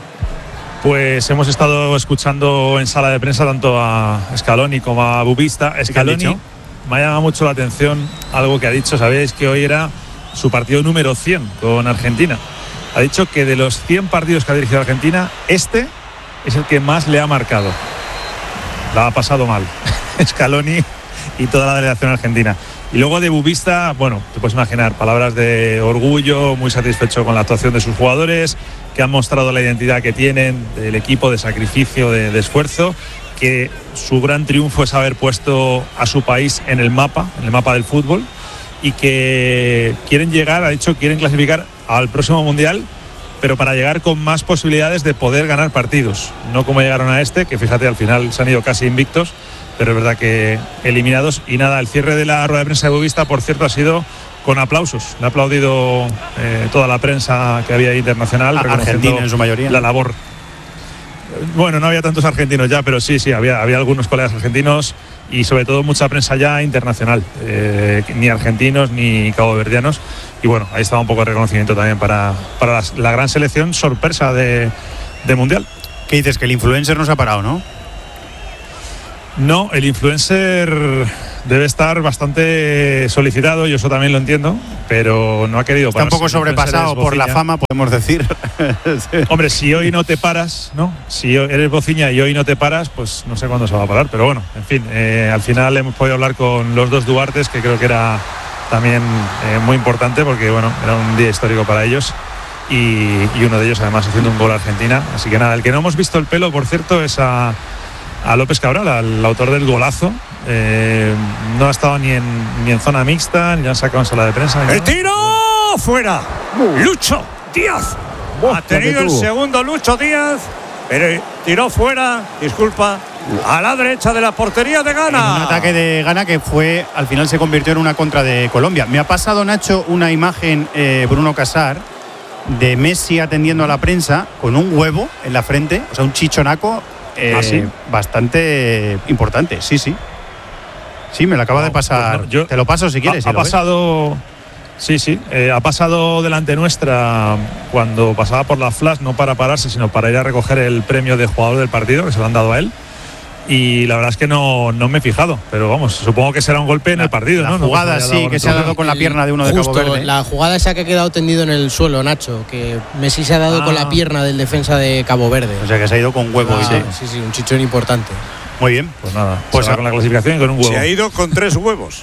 Pues hemos estado escuchando en sala de prensa tanto a Scaloni como a Bubista. Scaloni me ha llamado mucho la atención algo que ha dicho. Sabéis que hoy era su partido número 100 con Argentina. Ha dicho que de los 100 partidos que ha dirigido Argentina, este es el que más le ha marcado. La ha pasado mal Scaloni y toda la delegación argentina. Y luego de Bubista, bueno, te puedes imaginar, palabras de orgullo, muy satisfecho con la actuación de sus jugadores, que han mostrado la identidad que tienen del equipo, de sacrificio, de esfuerzo, que su gran triunfo es haber puesto a su país en el mapa del fútbol, y que quieren llegar, ha dicho, quieren clasificar al próximo Mundial, pero para llegar con más posibilidades de poder ganar partidos, no como llegaron a este, que fíjate, al final se han ido casi invictos, pero es verdad que eliminados. Y nada, el cierre de la rueda de prensa de Bubista, por cierto, ha sido con aplausos. Le ha aplaudido toda la prensa que había internacional, Argentina en su mayoría, la labor. Bueno, no había tantos argentinos ya, pero sí, había algunos colegas argentinos y sobre todo mucha prensa ya internacional, ni argentinos ni caboverdianos. Y bueno, ahí estaba un poco de reconocimiento también para la gran selección sorpresa de Mundial. ¿Qué dices? Que el influencer no se ha parado, ¿no? No, el influencer debe estar bastante solicitado, yo eso también lo entiendo, pero no ha querido pararse. Está un poco sobrepasado por la fama, podemos decir. Hombre, si hoy no te paras, ¿no? Si eres Bociña y hoy no te paras, pues no sé cuándo se va a parar, pero bueno, en fin, al final hemos podido hablar con los dos Duartes, que creo que era también muy importante, porque bueno, era un día histórico para ellos. Y uno de ellos además haciendo un gol a Argentina. Así que nada, el que no hemos visto el pelo, por cierto, es a López Cabral, al autor del golazo. No ha estado ni en zona mixta, ni han sacado en sala de prensa. ¡El tiro fuera! Lucho Díaz. Ha tenido el segundo Lucho Díaz, pero tiró fuera, disculpa, a la derecha de la portería de Ghana. En un ataque de Ghana que fue, al final se convirtió en una contra de Colombia. Me ha pasado, Nacho, una imagen, Bruno Casar, de Messi atendiendo a la prensa con un huevo en la frente, o sea, un chichonaco bastante importante. Sí, me lo acaba de pasar. Pues no, te lo paso si quieres. Ha pasado. Sí, ha pasado delante nuestra cuando pasaba por la flash, no para pararse, sino para ir a recoger el premio de jugador del partido, que se lo han dado a él. Y la verdad es que no me he fijado, pero vamos, supongo que será un golpe en el partido, ¿no? La jugada sí, que se ha dado con la pierna de uno de Cabo Verde. La jugada esa que ha quedado tendido en el suelo, Nacho, que Messi se ha dado con la pierna del defensa de Cabo Verde. O sea, que se ha ido con huevo. Sí, un chichón importante. Muy bien. Pues nada, pues con la clasificación y con un huevo. Se ha ido con 3 huevos.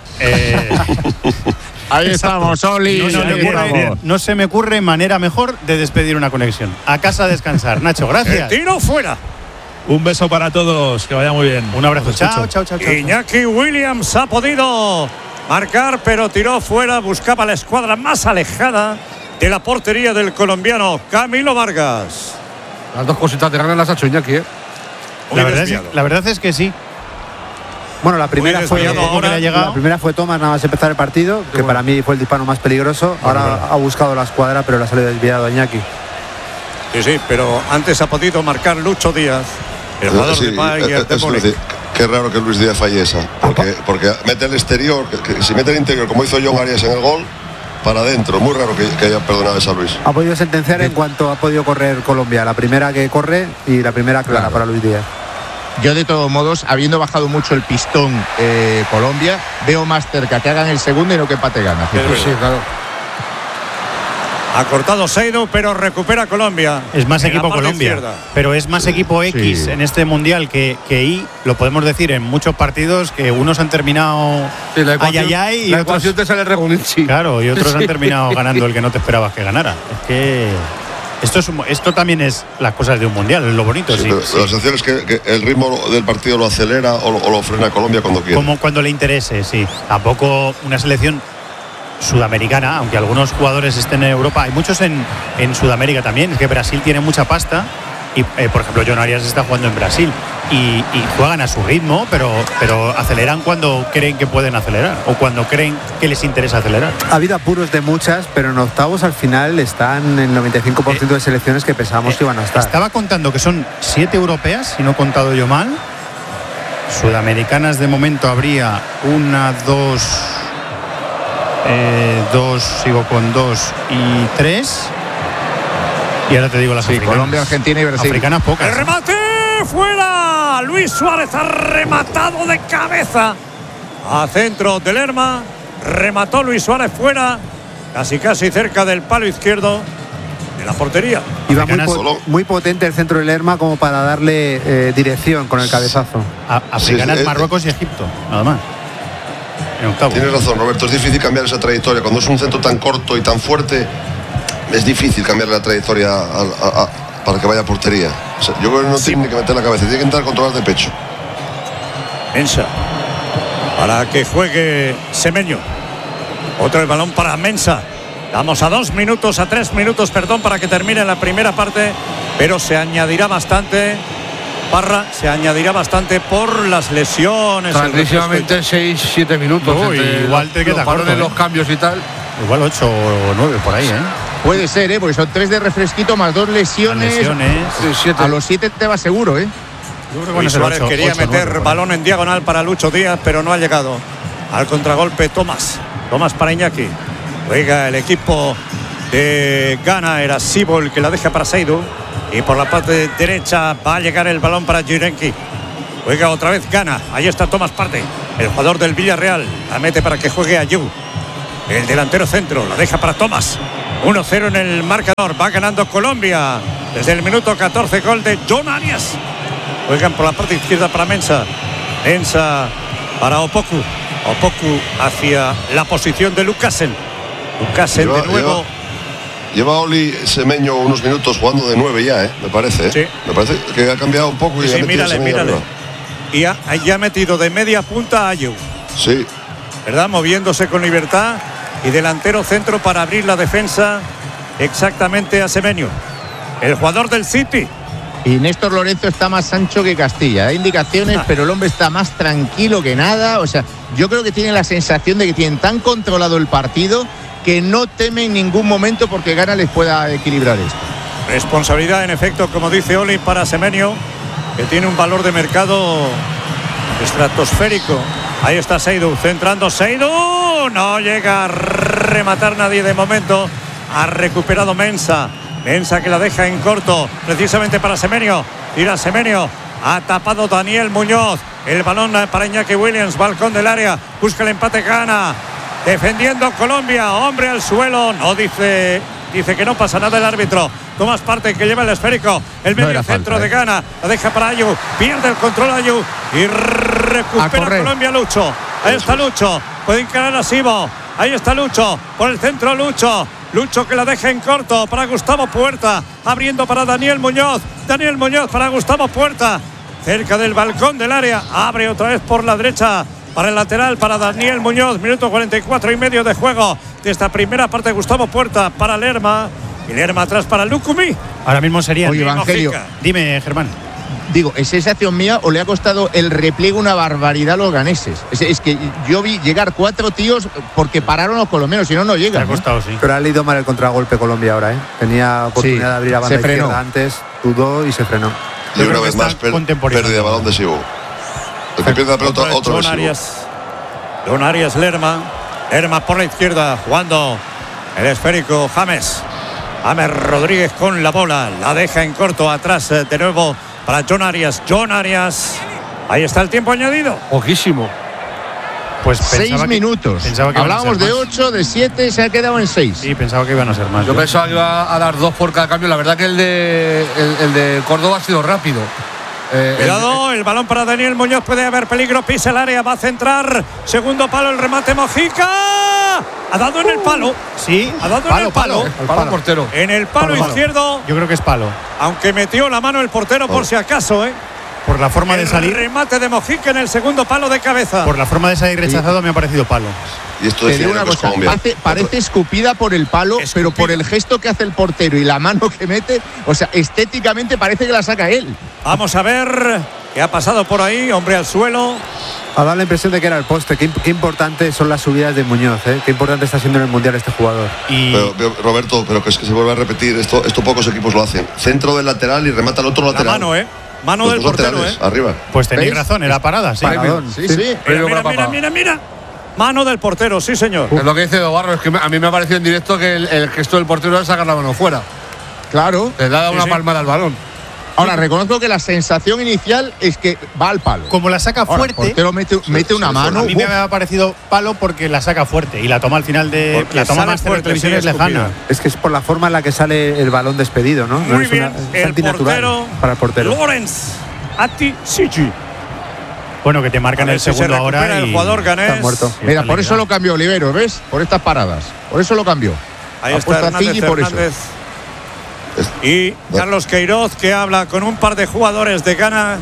Ahí estamos, Oli. No se me ocurre manera mejor de despedir una conexión. A casa a descansar. Nacho, gracias. El tiro fuera. Un beso para todos, que vaya muy bien. Un abrazo. Chao. Iñaki Williams ha podido marcar, pero tiró fuera, buscaba la escuadra más alejada de la portería del colombiano Camilo Vargas. Las dos cositas de Ghana las ha hecho Iñaki, La verdad es que sí. Bueno, la primera fue Thomas nada más empezar el partido, que para mí fue el disparo más peligroso. Ahora ha buscado la escuadra, pero la ha salido desviado a Iñaki. Sí, pero antes ha podido marcar Lucho Díaz, el jugador de Bayern de Múnich. Qué raro que Luis Díaz falle esa, porque mete el exterior, que si mete el interior, como hizo John Arias en el gol, para adentro. Muy raro que haya perdonado esa Luis. Ha podido sentenciar en cuanto ha podido correr Colombia, la primera que corre y la primera clara para Luis Díaz. Yo, de todos modos, habiendo bajado mucho el pistón Colombia, veo más cerca que hagan el segundo y no que empate Ghana. Sí, claro. Ha cortado Seidu, pero recupera Colombia. Es más equipo Colombia, pero es más equipo X en este Mundial que Y. Lo podemos decir en muchos partidos que unos han terminado y la ecuación te sale Regonenchi. Claro, y otros han terminado ganando el que no te esperabas que ganara. Es que esto también es las cosas de un Mundial, es lo bonito. La sensación es que el ritmo del partido lo acelera o lo frena Colombia cuando quiere. Como cuando le interese, sí. Tampoco una selección sudamericana, aunque algunos jugadores estén en Europa, hay muchos en Sudamérica también. Es que Brasil tiene mucha pasta y por ejemplo John Arias está jugando en Brasil y juegan a su ritmo, pero aceleran cuando creen que pueden acelerar o cuando creen que les interesa acelerar. Ha habido apuros de muchas, pero en octavos al final están el 95% de selecciones que pensábamos que iban a estar. Estaba contando que son 7 europeas, si no he contado yo mal. Sudamericanas de momento habría 1, 2, sigo con 2 y 3. Y ahora te digo las africanas. Colombia, Argentina y Brasil. Africanas pocas. ¡El remate fuera! Luis Suárez ha rematado de cabeza a centro del Lerma. Remató Luis Suárez fuera, casi cerca del palo izquierdo de la portería. Iba muy potente el centro del Lerma como para darle dirección con el cabezazo. Africanas, Marruecos y Egipto, nada más. Tienes razón, Roberto, es difícil cambiar esa trayectoria. Cuando es un centro tan corto y tan fuerte, es difícil cambiar la trayectoria para que vaya a portería. O sea, yo creo que no tiene que meter la cabeza, tiene que entrar a controlar de pecho. Mensa, para que juegue Semeño. Otro el balón para Mensa. Vamos a 3 minutos, para que termine la primera parte, pero se añadirá bastante. Parra, se añadirá bastante por las lesiones. Tranquilamente 6-7 minutos. Igual te queda corto, de los cambios y tal. Igual 8 o 9 por ahí, Puede ser, porque son 3 de refresquito más 2 lesiones. A los 7 te va seguro, Luis Suárez quería meter balón en diagonal para Lucho Díaz, pero no ha llegado. Al contragolpe Tomás para Iñaki. Juega el equipo de Ghana, era Sibo el que la deja para Seydou. Y por la parte derecha va a llegar el balón para Jirenki. Juega otra vez Ghana. Ahí está Tomás Partey, el jugador del Villarreal. La mete para que juegue Ayew. El delantero centro la deja para Tomás. 1-0 en el marcador. Va ganando Colombia. Desde el minuto 14, gol de John Arias. Juegan por la parte izquierda para Mensah. Mensah para Opoku. Opoku hacia la posición de Lucasen. Lucasen de nuevo. Lleva Oli Semeño unos minutos jugando de 9 ya, me parece. Sí. Me parece que ha cambiado un poco. Sí, mírale. Y ya ha metido de media punta a Ayew. Sí. ¿Verdad? Moviéndose con libertad. Y delantero centro para abrir la defensa exactamente a Semenyo, el jugador del City. Y Néstor Lorenzo está más ancho que Castilla. Hay indicaciones, pero el hombre está más tranquilo que nada. O sea, yo creo que tiene la sensación de que tienen tan controlado el partido que no teme en ningún momento porque Ghana les pueda equilibrar esto. Responsabilidad, en efecto, como dice Oli, para Semenyo, que tiene un valor de mercado estratosférico. Ahí está Seydou, centrando Seydou. No llega a rematar nadie de momento. Ha recuperado Mensah. Mensah que la deja en corto, precisamente para Semenyo. Tira Semenyo. Ha tapado Daniel Muñoz. El balón para Iñaki Williams, balcón del área. Busca el empate Ghana. Defendiendo Colombia. Hombre al suelo. No dice que no pasa nada el árbitro. Tomás Partey que lleva el esférico. El medio centro de Ghana. La deja para Ayew. Pierde el control Ayew. Y recupera Colombia Lucho. Ahí está Lucho. Puede encarar a Sibo. Ahí está Lucho. Por el centro Lucho. Lucho que la deja en corto para Gustavo Puerta. Abriendo para Daniel Muñoz. Daniel Muñoz para Gustavo Puerta. Cerca del balcón del área. Abre otra vez por la derecha. Para el lateral, para Daniel Muñoz. Minuto 44 y medio de juego. De esta primera parte, Gustavo Puerta para Lerma. Y Lerma atrás para Lukumi. Ahora mismo sería. Oye, Evangelio. Dime, Germán. Digo, ¿es sensación mía o le ha costado el repliegue una barbaridad a los ganeses? Es que yo vi llegar 4 tíos porque pararon los colombianos, si no, no llegan. Le ha costado, sí. Pero ha leído mal el contragolpe Colombia ahora, Tenía oportunidad de abrir la banda izquierda antes, dudó y se frenó. Y una vez más, pérdida de balón de Sibo. El que pierde la pelota, otro de Sibo. Don Arias, Lerma por la izquierda, jugando el esférico James Rodríguez con la bola. La deja en corto, atrás de nuevo para John Arias. Ahí está el tiempo añadido. Poquísimo. Pues 6 minutos. Hablábamos de 8, de 7, se ha quedado en 6. Sí, pensaba que iban a ser más. Yo pensaba que iba a dar 2 por cada cambio. La verdad que el de Córdoba ha sido rápido. Cuidado, el balón para Daniel Muñoz, puede haber peligro, pisa el área, va a centrar, segundo palo, el remate Mojica, ha dado en el palo. Sí, ha dado en el palo. El palo portero. En el palo izquierdo. Yo creo que es palo. Aunque metió la mano el portero por si acaso, Por la forma de salir. Remate de Mojica en el segundo palo de cabeza. Por la forma de salir rechazado me ha parecido palo. Y esto te digo una cosa, parece escupida por el palo, pero por el gesto que hace el portero y la mano que mete, o sea, estéticamente parece que la saca él. Vamos a ver qué ha pasado por ahí, hombre al suelo. Ha dado la impresión de que era el poste. Qué importantes son las subidas de Muñoz, Qué importante está siendo en el Mundial este jugador. Pero, Roberto, pero que es que se vuelve a repetir, esto pocos equipos lo hacen. Centro del lateral y remata al otro lateral. La mano, Mano los del portero, arriba. Pues tenéis razón, era parada, sí. Sí. Mira. Mano del portero, sí, señor. Es lo que dice Dobarro, es que a mí me ha parecido en directo que el gesto del portero es sacar la mano fuera. Claro. Le da una palmada al balón. Ahora, reconozco que la sensación inicial es que va al palo. Como la saca fuerte. El portero mete una mano. A mí me ha parecido palo porque la saca fuerte y la toma al final de. La toma más fuerte, televisión es lejana. Es que es por la forma en la que sale el balón despedido, ¿no? Muy bien, es antinatural para el portero. Lorenz Ati-Sigi. Bueno, que te marcan el segundo ahora y el jugador ganés. Está muerto. Mira, por eso lo cambió Olivero, ¿ves? Por estas paradas. Por eso lo cambió. Ahí está Hernández. Y Carlos Queiroz, que habla con un par de jugadores de Ghana.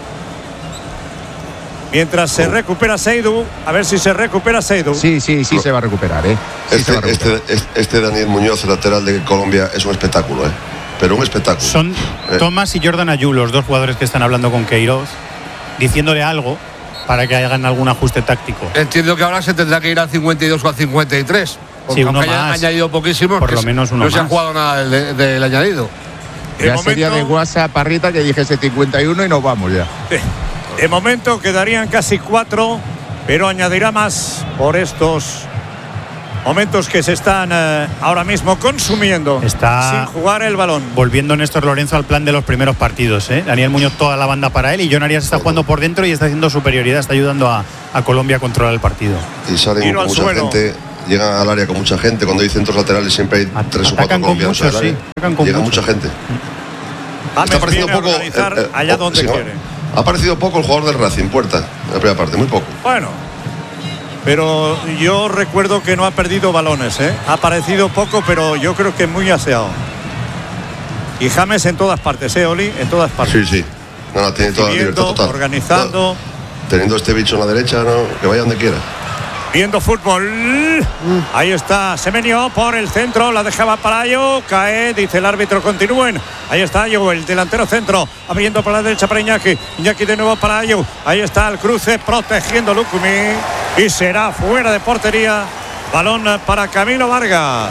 Mientras se recupera Seydou. A ver si se recupera Seydou. Sí, se va a recuperar, Este Daniel Muñoz, lateral de Colombia, es un espectáculo, Pero un espectáculo. Son Tomás y Jordan Ayew, los dos jugadores que están hablando con Queiroz, diciéndole algo para que hagan algún ajuste táctico. Entiendo que ahora se tendrá que ir al 52 o al 53. Sí, uno más. Haya añadido poquísimo. Por lo menos uno no se ha más. jugado nada del añadido. Ya sería de WhatsApp, Parrita, que dijese 51 y nos vamos ya. De momento quedarían casi 4, pero añadirá más por estos momentos que se están ahora mismo consumiendo sin jugar el balón. Volviendo Néstor Lorenzo al plan de los primeros partidos, ¿eh? Daniel Muñoz toda la banda para él y Jon Arias está jugando por dentro y está haciendo superioridad, está ayudando a Colombia a controlar el partido. Y salen con mucha gente, llegan al área con mucha gente. Cuando hay centros laterales siempre hay 3 o 4 colombianos. Llega mucha gente. Está pareciendo poco allá donde quiere. Ha aparecido poco el jugador del Racing, Puerta, en la primera parte, muy poco. Bueno, pero yo recuerdo que no ha perdido balones, ¿eh? Ha aparecido poco, pero yo creo que muy aseado. Y James en todas partes, Oli, en todas partes. Sí. No, tiene toda la libertad total. Organizando. Teniendo este bicho en la derecha, que vaya donde quiera. Viendo fútbol. Ahí está Semenyo por el centro. La dejaba para Ayo. Cae, dice el árbitro, continúen. Ahí está Ayo, el delantero centro. Abriendo por la derecha para Iñaki. Iñaki de nuevo para Ayo. Ahí está el cruce protegiendo Lucumí. Y será fuera de portería. Balón para Camilo Vargas.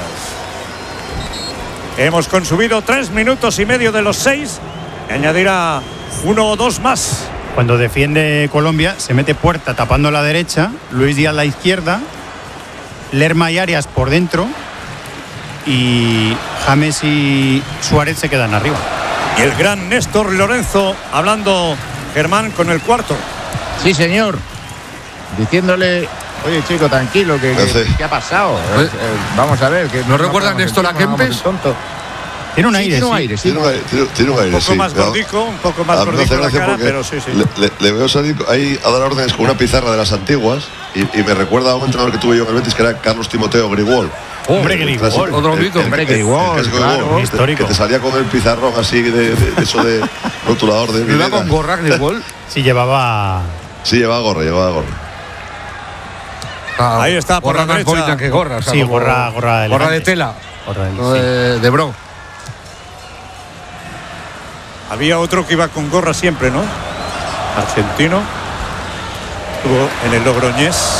Hemos consumido 3 minutos y medio de los 6. Añadirá 1 o 2 más. Cuando defiende Colombia, se mete Puerta tapando la derecha, Luis Díaz la izquierda, Lerma y Arias por dentro y James y Suárez se quedan arriba. Y el gran Néstor Lorenzo hablando, Germán, con el cuarto. Sí, señor. Diciéndole, oye, chico, tranquilo, ¿qué ha pasado? Vamos a ver. ¿No recuerda Néstor a Kempes? Tiene un aire, tiene un aire, sí. Tiene un aire, un poco más gordico, un poco más gordito la cara, pero sí. Le veo salir ahí a dar órdenes con una pizarra de las antiguas y me recuerda a un entrenador que tuve yo en el Betis, que era Carlos Timoteo Grigol. Hombre, Grigol. Otro mito. Hombre, Grigol, claro. Que te salía con el pizarrón así de eso de rotulador de ¿Iba con gorra Grigol? Sí, llevaba gorra. Ahí está, por la derecha. Que gorra, sí, gorra de tela. De bro. Había otro que iba con gorra siempre, ¿no? Argentino. Estuvo en el Logroñés.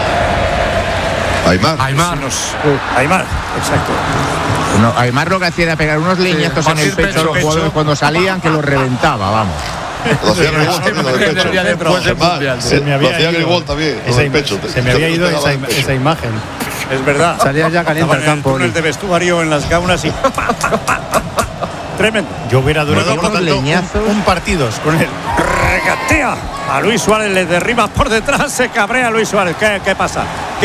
Aimar, exacto. No, Aimar lo que hacía era pegar unos leñazos en el pecho a los jugadores cuando salían, que los reventaba, vamos. Lo hacía Grigol Se me había ido esa imagen. Es verdad. Salía ya caliente al campo. En el de vestuario, en las gaunas y tremendo. Yo hubiera durado un partido con él. Regatea a Luis Suárez, le derriba por detrás, se cabrea Luis Suárez. ¿Qué pasa?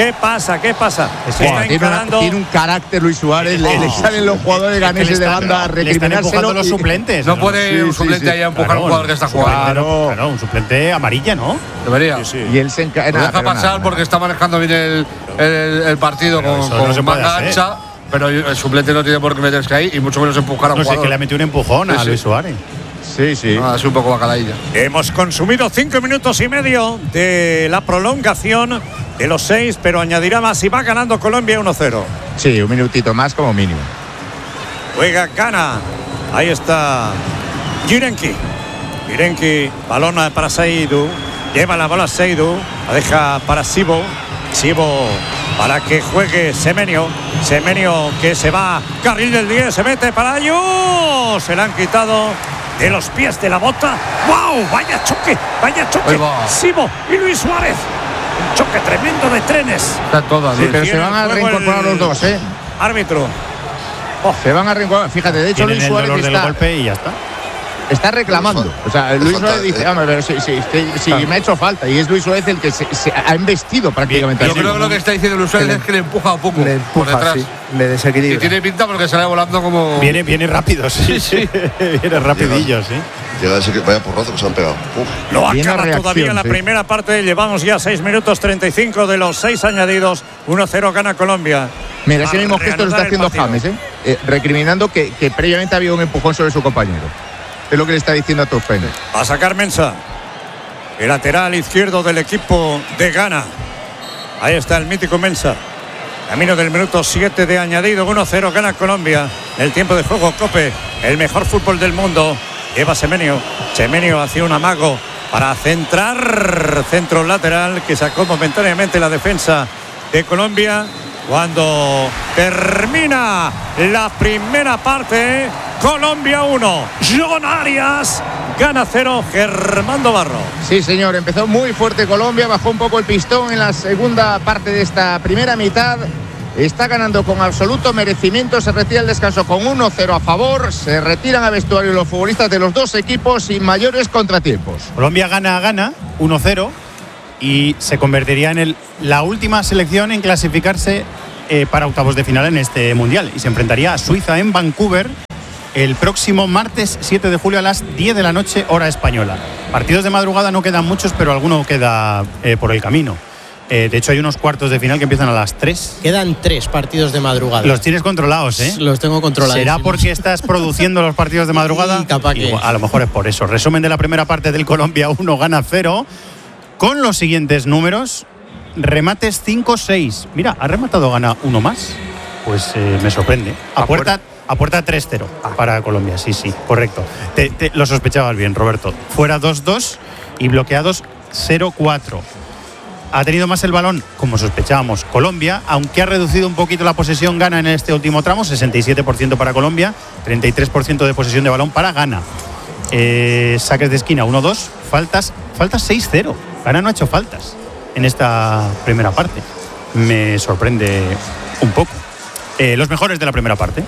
Se está encarando. Tiene un carácter Luis Suárez, le salen los jugadores ganeses de banda a recriminárselo. Los suplentes. No puede un suplente ahí a empujar a un jugador que está jugando. Claro, un suplente amarilla, ¿no? Debería. Y él se encarga. Lo deja pasar porque está manejando bien el partido con manga ancha. Pero el suplente no tiene por qué meterse ahí y mucho menos empujar a un jugador. No sé, que le ha metido un empujón a Luis Suárez. Sí. Es un poco bacalailla. Hemos consumido 5 minutos y medio de la prolongación de los 6, pero añadirá más y va ganando Colombia 1-0. Sí, un minutito más como mínimo. Juega Gana. Ahí está Yirenki, balón para Seydou. Lleva la bola Seydou. La deja para Sibo. Para que juegue Semenyo que se va, carril del 10, se mete para ello, se le han quitado de los pies de la bota. ¡Wow! ¡Vaya choque! Sibo y Luis Suárez, un choque tremendo de trenes. Está todo, sí, pero se van a reincorporar los dos, árbitro. Se van a reincorporar, fíjate, de hecho Luis Suárez está del golpe y ya está. Está reclamando. O sea, Luis Suárez dice, pero sí, me ha hecho falta. Y es Luis Suárez el que se ha embestido prácticamente. Yo creo que lo que está diciendo Luis Suárez es que le empuja un poco por detrás. Sí, le desequilibra. Y tiene pinta porque sale volando como... Viene rápido, sí. Viene rapidillo, sí. Llega ese que vaya porrazo que se han pegado. Lo acaba todavía en la primera parte. Llevamos ya 6 minutos 35 de los 6 añadidos. 1-0 gana Colombia. Mira, ese mismo gesto lo está haciendo James, recriminando que previamente había un empujón sobre su compañero. Es lo que le está diciendo a Torpene. Va a sacar Mensah, el lateral izquierdo del equipo de Ghana. Ahí está el mítico Mensah. Camino del minuto 7 de añadido. 1-0 gana Colombia. El tiempo de juego Cope. El mejor fútbol del mundo. Lleva Semenyo hacia un amago para centrar. Centro lateral que sacó momentáneamente la defensa de Colombia. cuando termina la primera parte. Colombia 1, John Arias, gana 0, Germán Dobarro. Sí, señor, empezó muy fuerte Colombia, bajó un poco el pistón en la segunda parte de esta primera mitad. Está ganando con absoluto merecimiento, se retira el descanso con 1-0 a favor, se retiran a vestuario los futbolistas de los dos equipos sin mayores contratiempos. Colombia gana 1-0 y se convertiría en la última selección en clasificarse para octavos de final en este Mundial, y se enfrentaría a Suiza en Vancouver el próximo martes 7 de julio a las 10 de la noche, hora española. Partidos de madrugada no quedan muchos, pero alguno queda por el camino. De hecho, hay unos cuartos de final que empiezan a las 3. Quedan 3 partidos de madrugada. Los tienes controlados, ¿eh? Los tengo controlados. ¿Será porque estás produciendo los partidos de madrugada? Sí, capaz que. A lo mejor es por eso. Resumen de la primera parte del Colombia 1, gana 0. Con los siguientes números: remates 5-6. Mira, ha rematado, gana 1 más. Pues me sorprende. A puerta 3-0 para Colombia, sí, correcto. Lo sospechabas bien, Roberto. Fuera 2-2 y bloqueados 0-4. Ha tenido más el balón, como sospechábamos, Colombia, aunque ha reducido un poquito la posesión. Gana en este último tramo, 67% para Colombia, 33% de posesión de balón para Ghana. Saques de esquina 1-2, faltas 6-0. Ghana no ha hecho faltas en esta primera parte. Me sorprende un poco. Los mejores de la primera parte.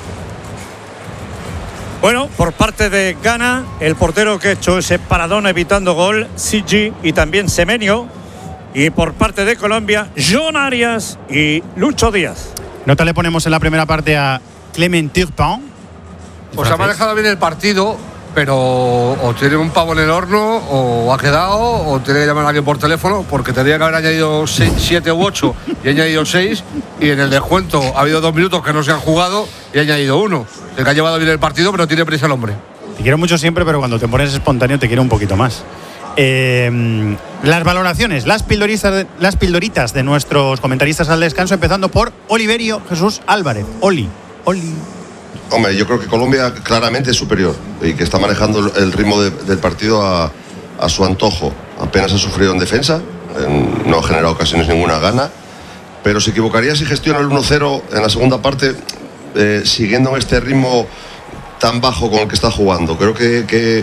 Bueno, por parte de Ghana, el portero que ha hecho ese paradón evitando gol, CG, y también Semenyo. Y por parte de Colombia, John Arias y Lucho Díaz. Nota le ponemos en la primera parte a Clement Turpin. Pues ha manejado bien el partido, pero o tiene un pavo en el horno, o ha quedado, o tiene que llamar a alguien por teléfono, porque tendría que haber añadido 7 u 8 y ha añadido 6. Y en el descuento ha habido 2 minutos que no se han jugado y ha añadido 1. El que ha llevado bien el partido, pero tiene prisa el hombre. Te quiero mucho siempre, pero cuando te pones espontáneo te quiero un poquito más. Las valoraciones, las pildoritas de nuestros comentaristas al descanso, empezando por Oliverio Jesús Álvarez. Oli. Hombre, yo creo que Colombia claramente es superior y que está manejando el ritmo del partido a su antojo. Apenas ha sufrido en defensa, no ha generado ocasiones ninguna, Ghana, pero se equivocaría si gestiona el 1-0 en la segunda parte, siguiendo en este ritmo tan bajo con el que está jugando. Creo que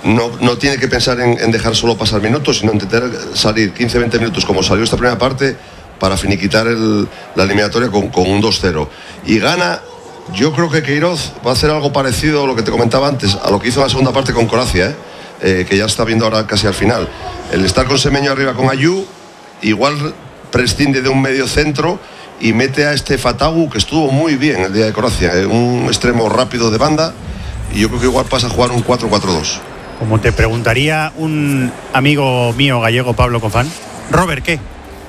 no tiene que pensar en dejar solo pasar minutos, sino intentar salir 15-20 minutos como salió esta primera parte para finiquitar la eliminatoria con un 2-0. Y Ghana, yo creo que Queiroz va a hacer algo parecido a lo que te comentaba antes, a lo que hizo en la segunda parte con Croacia, que ya está viendo ahora casi al final. El estar con Semenyo arriba con Ayew, igual prescinde de un medio centro y mete a este Fatagu, que estuvo muy bien el día de Croacia, un extremo rápido de banda, y yo creo que igual pasa a jugar un 4-4-2. Como te preguntaría un amigo mío gallego, Pablo Cofán, Robert, ¿qué?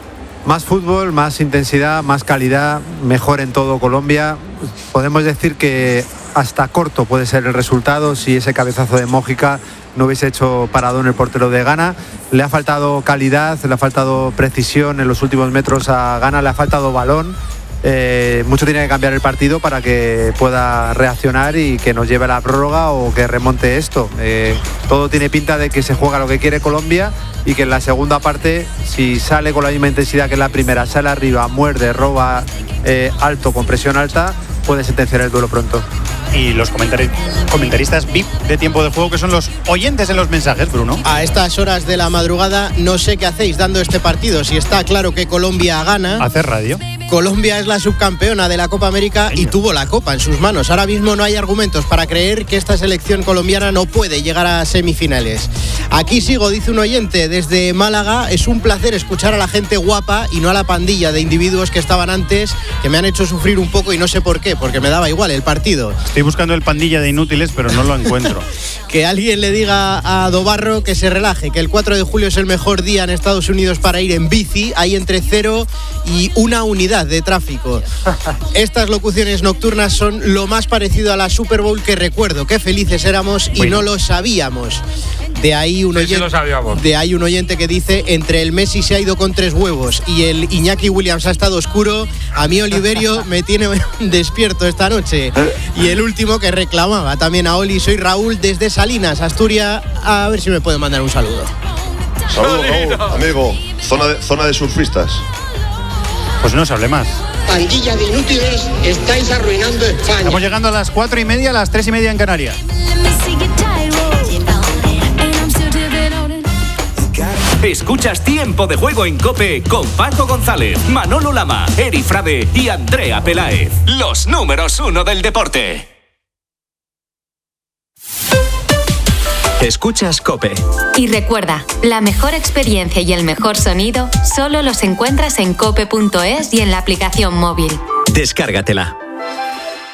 Más fútbol, más intensidad, más calidad, mejor en todo Colombia. Podemos decir que hasta corto puede ser el resultado si ese cabezazo de Mójica no hubiese hecho paradón el portero de Ghana. Le ha faltado calidad, le ha faltado precisión en los últimos metros a Ghana, le ha faltado balón. Mucho tiene que cambiar el partido para que pueda reaccionar y que nos lleve a la prórroga o que remonte esto. Todo tiene pinta de que se juega lo que quiere Colombia y que en la segunda parte, si sale con la misma intensidad que en la primera, sale arriba, muerde, roba alto, con presión alta, puede sentenciar el duelo pronto. Y los comentaristas VIP de Tiempo de Juego, que son los oyentes en los mensajes, Bruno. A estas horas de la madrugada no sé qué hacéis dando este partido. Si está claro que Colombia gana. Hacer radio. Colombia es la subcampeona de la Copa América y tuvo la Copa en sus manos. Ahora mismo no hay argumentos para creer que esta selección colombiana no puede llegar a semifinales. Aquí sigo, dice un oyente desde Málaga. Es un placer escuchar a la gente guapa y no a la pandilla de individuos que estaban antes, que me han hecho sufrir un poco y no sé por qué, porque me daba igual el partido. Estoy buscando el pandilla de inútiles, pero no lo encuentro. Que alguien le diga a Dobarro que se relaje, que el 4 de julio es el mejor día en Estados Unidos para ir en bici. Hay entre 0 y 1 unidad de tráfico. Estas locuciones nocturnas son lo más parecido a la Super Bowl que recuerdo. Qué felices éramos y no lo sabíamos. De ahí un oyente que dice: entre el Messi se ha ido con 3 huevos y el Iñaki Williams ha estado oscuro, a mí Oliverio me tiene despierto esta noche. Y el último que reclamaba también a Oli: soy Raúl desde Salinas, Asturias, a ver si me puede mandar un saludo. Saludos, Raúl, amigo, zona de surfistas. Pues no se hable más. pandilla de inútiles, estáis arruinando España. Estamos llegando a las 4:30, a las 3:30 en Canarias. Escuchas Tiempo de Juego en COPE con Paco González, Manolo Lama, Eri Frade y Andrea Peláez. Los números 1 del deporte. Escuchas COPE. Y recuerda, la mejor experiencia y el mejor sonido solo los encuentras en cope.es y en la aplicación móvil. Descárgatela.